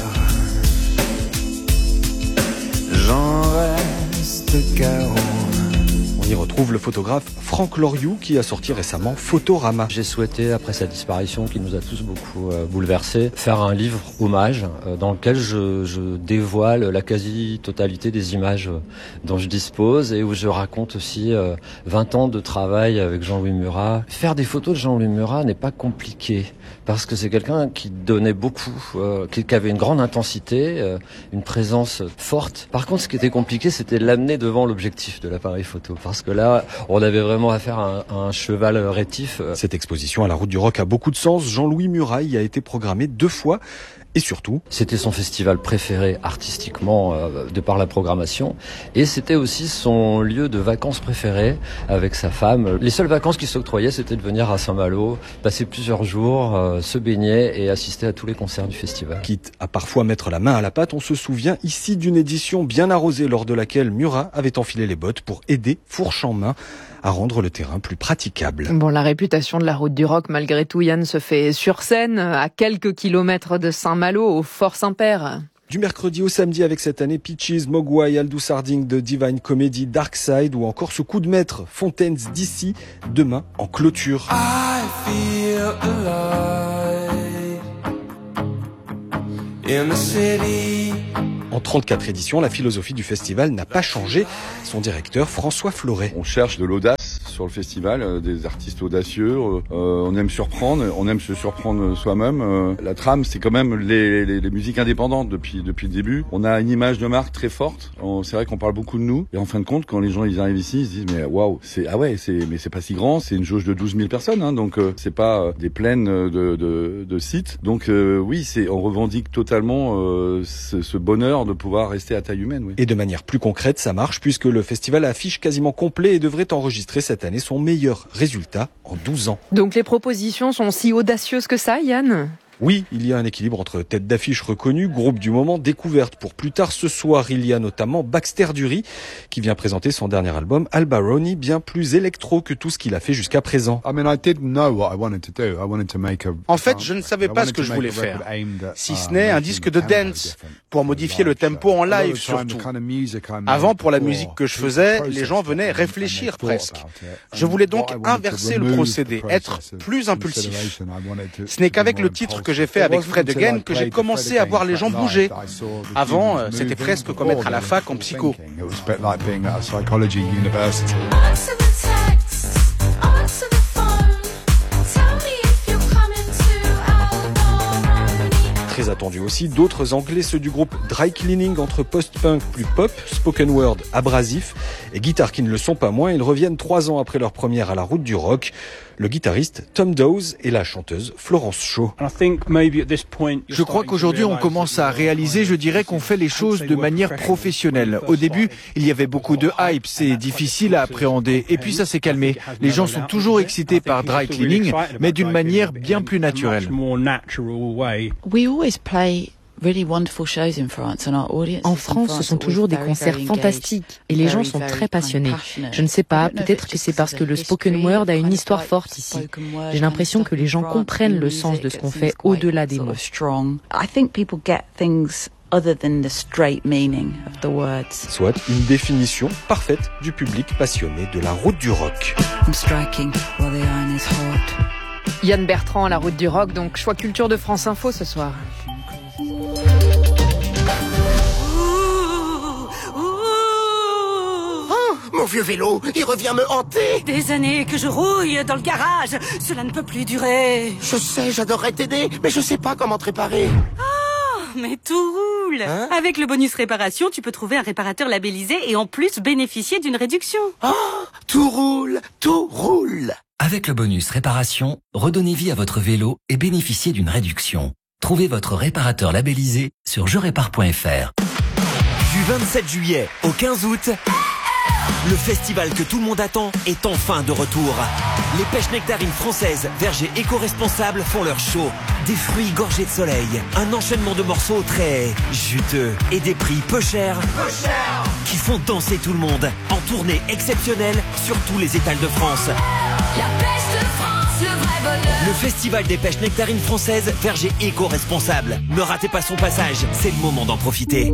[SPEAKER 9] j'en reste carreau.
[SPEAKER 8] On y retrouve le photographe Franck Loriou qui a sorti récemment Photorama.
[SPEAKER 10] J'ai souhaité, après sa disparition qui nous a tous beaucoup euh, bouleversés, faire un livre hommage euh, dans lequel je, je dévoile la quasi-totalité des images euh, dont je dispose et où je raconte aussi euh, vingt ans de travail avec Jean-Louis Murat. Faire des photos de Jean-Louis Murat n'est pas compliqué parce que c'est quelqu'un qui donnait beaucoup, euh, qui, qui avait une grande intensité, euh, une présence forte. Par contre, ce qui était compliqué, c'était de l'amener devant l'objectif de l'appareil photo. Parce que là, on avait vraiment affaire à un, à un cheval rétif.
[SPEAKER 8] Cette exposition à la route du rock a beaucoup de sens. Jean-Louis Murat y a été programmé deux fois. Et surtout,
[SPEAKER 10] c'était son festival préféré artistiquement euh, de par la programmation. Et c'était aussi son lieu de vacances préféré avec sa femme. Les seules vacances qu'il s'octroyait, c'était de venir à Saint-Malo, passer plusieurs jours, euh, se baigner et assister à tous les concerts du festival.
[SPEAKER 8] Quitte à parfois mettre la main à la pâte, on se souvient ici d'une édition bien arrosée lors de laquelle Murat avait enfilé les bottes pour aider, fourche en main, à rendre le terrain plus praticable.
[SPEAKER 16] Bon, la réputation de la route du rock, malgré tout, Yann, se fait sur scène, à quelques kilomètres de Saint-Malo, au Fort Saint-Père.
[SPEAKER 8] Du mercredi au samedi avec cette année Peaches, Mogwai, Aldous Harding de Divine Comedy, Darkside ou encore ce coup de maître Fountains D C, demain en clôture.
[SPEAKER 9] I feel alive in the city.
[SPEAKER 8] En trente-quatre éditions, la philosophie du festival n'a pas changé. Son directeur, François Floret.
[SPEAKER 11] On cherche de l'audace sur le festival, euh, des artistes audacieux. Euh, on aime surprendre, on aime se surprendre soi-même. Euh, la trame, c'est quand même les, les, les musiques indépendantes depuis depuis le début. On a une image de marque très forte. On, c'est vrai qu'on parle beaucoup de nous. Et en fin de compte, quand les gens ils arrivent ici, ils se disent mais waouh, c'est ah ouais, c'est mais c'est pas si grand. C'est une jauge de douze mille personnes, hein, donc euh, c'est pas euh, des plaines de de, de sites. Donc euh, oui, c'est on revendique totalement euh, ce, ce bonheur de pouvoir rester à taille humaine. Oui.
[SPEAKER 8] Et de manière plus concrète, ça marche puisque le festival affiche quasiment complet et devrait enregistrer cette année son meilleur résultat en douze ans.
[SPEAKER 16] Donc les propositions sont si audacieuses que ça, Yann ?
[SPEAKER 8] Oui, il y a un équilibre entre tête d'affiche reconnue, groupe du moment, découverte pour plus tard ce soir. Il y a notamment Baxter Dury qui vient présenter son dernier album Albaroni, bien plus électro que tout ce qu'il a fait jusqu'à présent.
[SPEAKER 12] En fait, je ne savais pas ce que je voulais faire, si ce n'est un disque de dance pour modifier le tempo en live surtout. Avant, pour la musique que je faisais, les gens venaient réfléchir presque. Je voulais donc inverser le procédé, être plus impulsif. Ce n'est qu'avec le titre que j'ai fait avec Fred Again que j'ai commencé à voir les gens bouger. Avant, c'était presque comme être à la fac en psycho.
[SPEAKER 8] Très attendu aussi, d'autres anglais, ceux du groupe Dry Cleaning, entre post-punk plus pop, spoken word abrasif et guitares qui ne le sont pas moins. Ils reviennent trois ans après leur première à la Route du Rock. Le guitariste Tom Dawes et la chanteuse Florence Shaw.
[SPEAKER 4] Je crois qu'aujourd'hui on commence à réaliser, je dirais qu'on fait les choses de manière professionnelle. Au début, il y avait beaucoup de hype, c'est difficile à appréhender. Et puis ça s'est calmé. Les gens sont toujours excités par Dry Cleaning, mais d'une manière bien plus naturelle.
[SPEAKER 13] En France, ce sont toujours des concerts fantastiques et les gens sont très passionnés. Je ne sais pas, peut-être que c'est parce que le spoken word a une histoire forte ici. J'ai l'impression que les gens comprennent le sens de ce qu'on fait au-delà des mots.
[SPEAKER 8] Soit une définition parfaite du public passionné de la Route du Rock.
[SPEAKER 16] Yann Bertrand, la Route du Rock, donc choix culture de France Info ce soir.
[SPEAKER 14] Mon vieux vélo, il revient me hanter.
[SPEAKER 15] Des années que je rouille dans le garage, cela ne peut plus durer.
[SPEAKER 14] Je sais, j'adorerais t'aider, mais je sais pas comment te réparer.
[SPEAKER 15] Oh, mais tout roule. Hein? Avec le bonus réparation, tu peux trouver un réparateur labellisé et en plus bénéficier d'une réduction.
[SPEAKER 14] Oh, tout roule, tout roule.
[SPEAKER 18] Avec le bonus réparation, redonnez vie à votre vélo et bénéficiez d'une réduction. Trouvez votre réparateur labellisé sur je répare point f r.
[SPEAKER 19] Du vingt-sept juillet au quinze août, le festival que tout le monde attend est enfin de retour. Les pêches nectarines françaises, vergers éco-responsables font leur show. Des fruits gorgés de soleil, un enchaînement de morceaux très juteux et des prix peu chers, peu chers qui font danser tout le monde. En tournée exceptionnelle sur tous les étals de France.
[SPEAKER 15] La pêche de France, le vrai bonheur.
[SPEAKER 19] Le festival des pêches nectarines françaises, vergers éco-responsables. Ne ratez pas son passage, c'est le moment d'en profiter.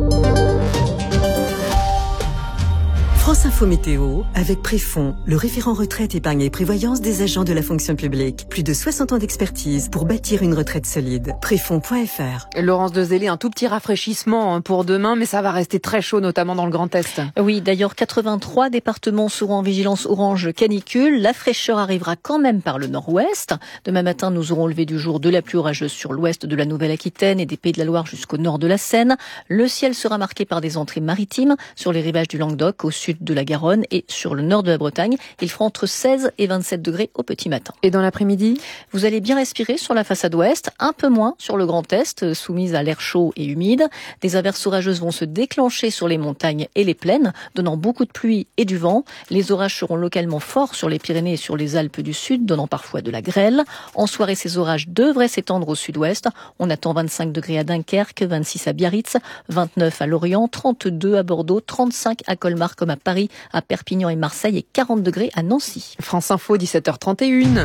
[SPEAKER 20] France Info Météo, avec Préfond, le référent retraite, épargne et prévoyance des agents de la fonction publique. Plus de soixante ans d'expertise pour bâtir une retraite solide. Préfond point f r.
[SPEAKER 16] Laurence Dezellé, un tout petit rafraîchissement pour demain, mais ça va rester très chaud, notamment dans le Grand Est.
[SPEAKER 3] Oui, d'ailleurs, quatre-vingt-trois départements seront en vigilance orange canicule. La fraîcheur arrivera quand même par le nord-ouest. Demain matin, nous aurons levé du jour de la pluie orageuse sur l'ouest de la Nouvelle-Aquitaine et des Pays de la Loire jusqu'au nord de la Seine. Le ciel sera marqué par des entrées maritimes sur les rivages du Languedoc, au sud de la Garonne et sur le nord de la Bretagne. Il fera entre seize et vingt-sept degrés au petit matin.
[SPEAKER 16] Et dans l'après-midi,
[SPEAKER 3] vous allez bien respirer sur la façade ouest, un peu moins sur le Grand Est, soumise à l'air chaud et humide. Des averses orageuses vont se déclencher sur les montagnes et les plaines, donnant beaucoup de pluie et du vent. Les orages seront localement forts sur les Pyrénées et sur les Alpes du Sud, donnant parfois de la grêle. En soirée, ces orages devraient s'étendre au sud-ouest. On attend vingt-cinq degrés à Dunkerque, vingt-six à Biarritz, vingt-neuf à Lorient, trente-deux à Bordeaux, trente-cinq à Colmar comme à Paris, à Perpignan et Marseille et quarante degrés à Nancy.
[SPEAKER 16] France Info, dix-sept heures trente et une.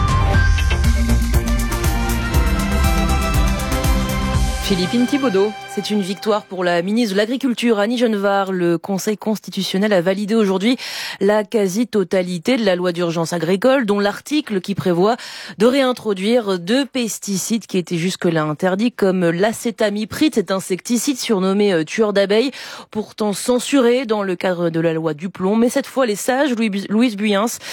[SPEAKER 16] Philippine Thibaudot.
[SPEAKER 21] C'est une victoire pour la ministre de l'Agriculture, Annie Genevard. Le Conseil constitutionnel a validé aujourd'hui la quasi-totalité de la loi d'urgence agricole, dont l'article qui prévoit de réintroduire deux pesticides qui étaient jusque-là interdits, comme l'acétamipride, cet insecticide surnommé tueur d'abeilles, pourtant censuré dans le cadre de la loi du plomb. Mais cette fois, les sages, Louise Buyens,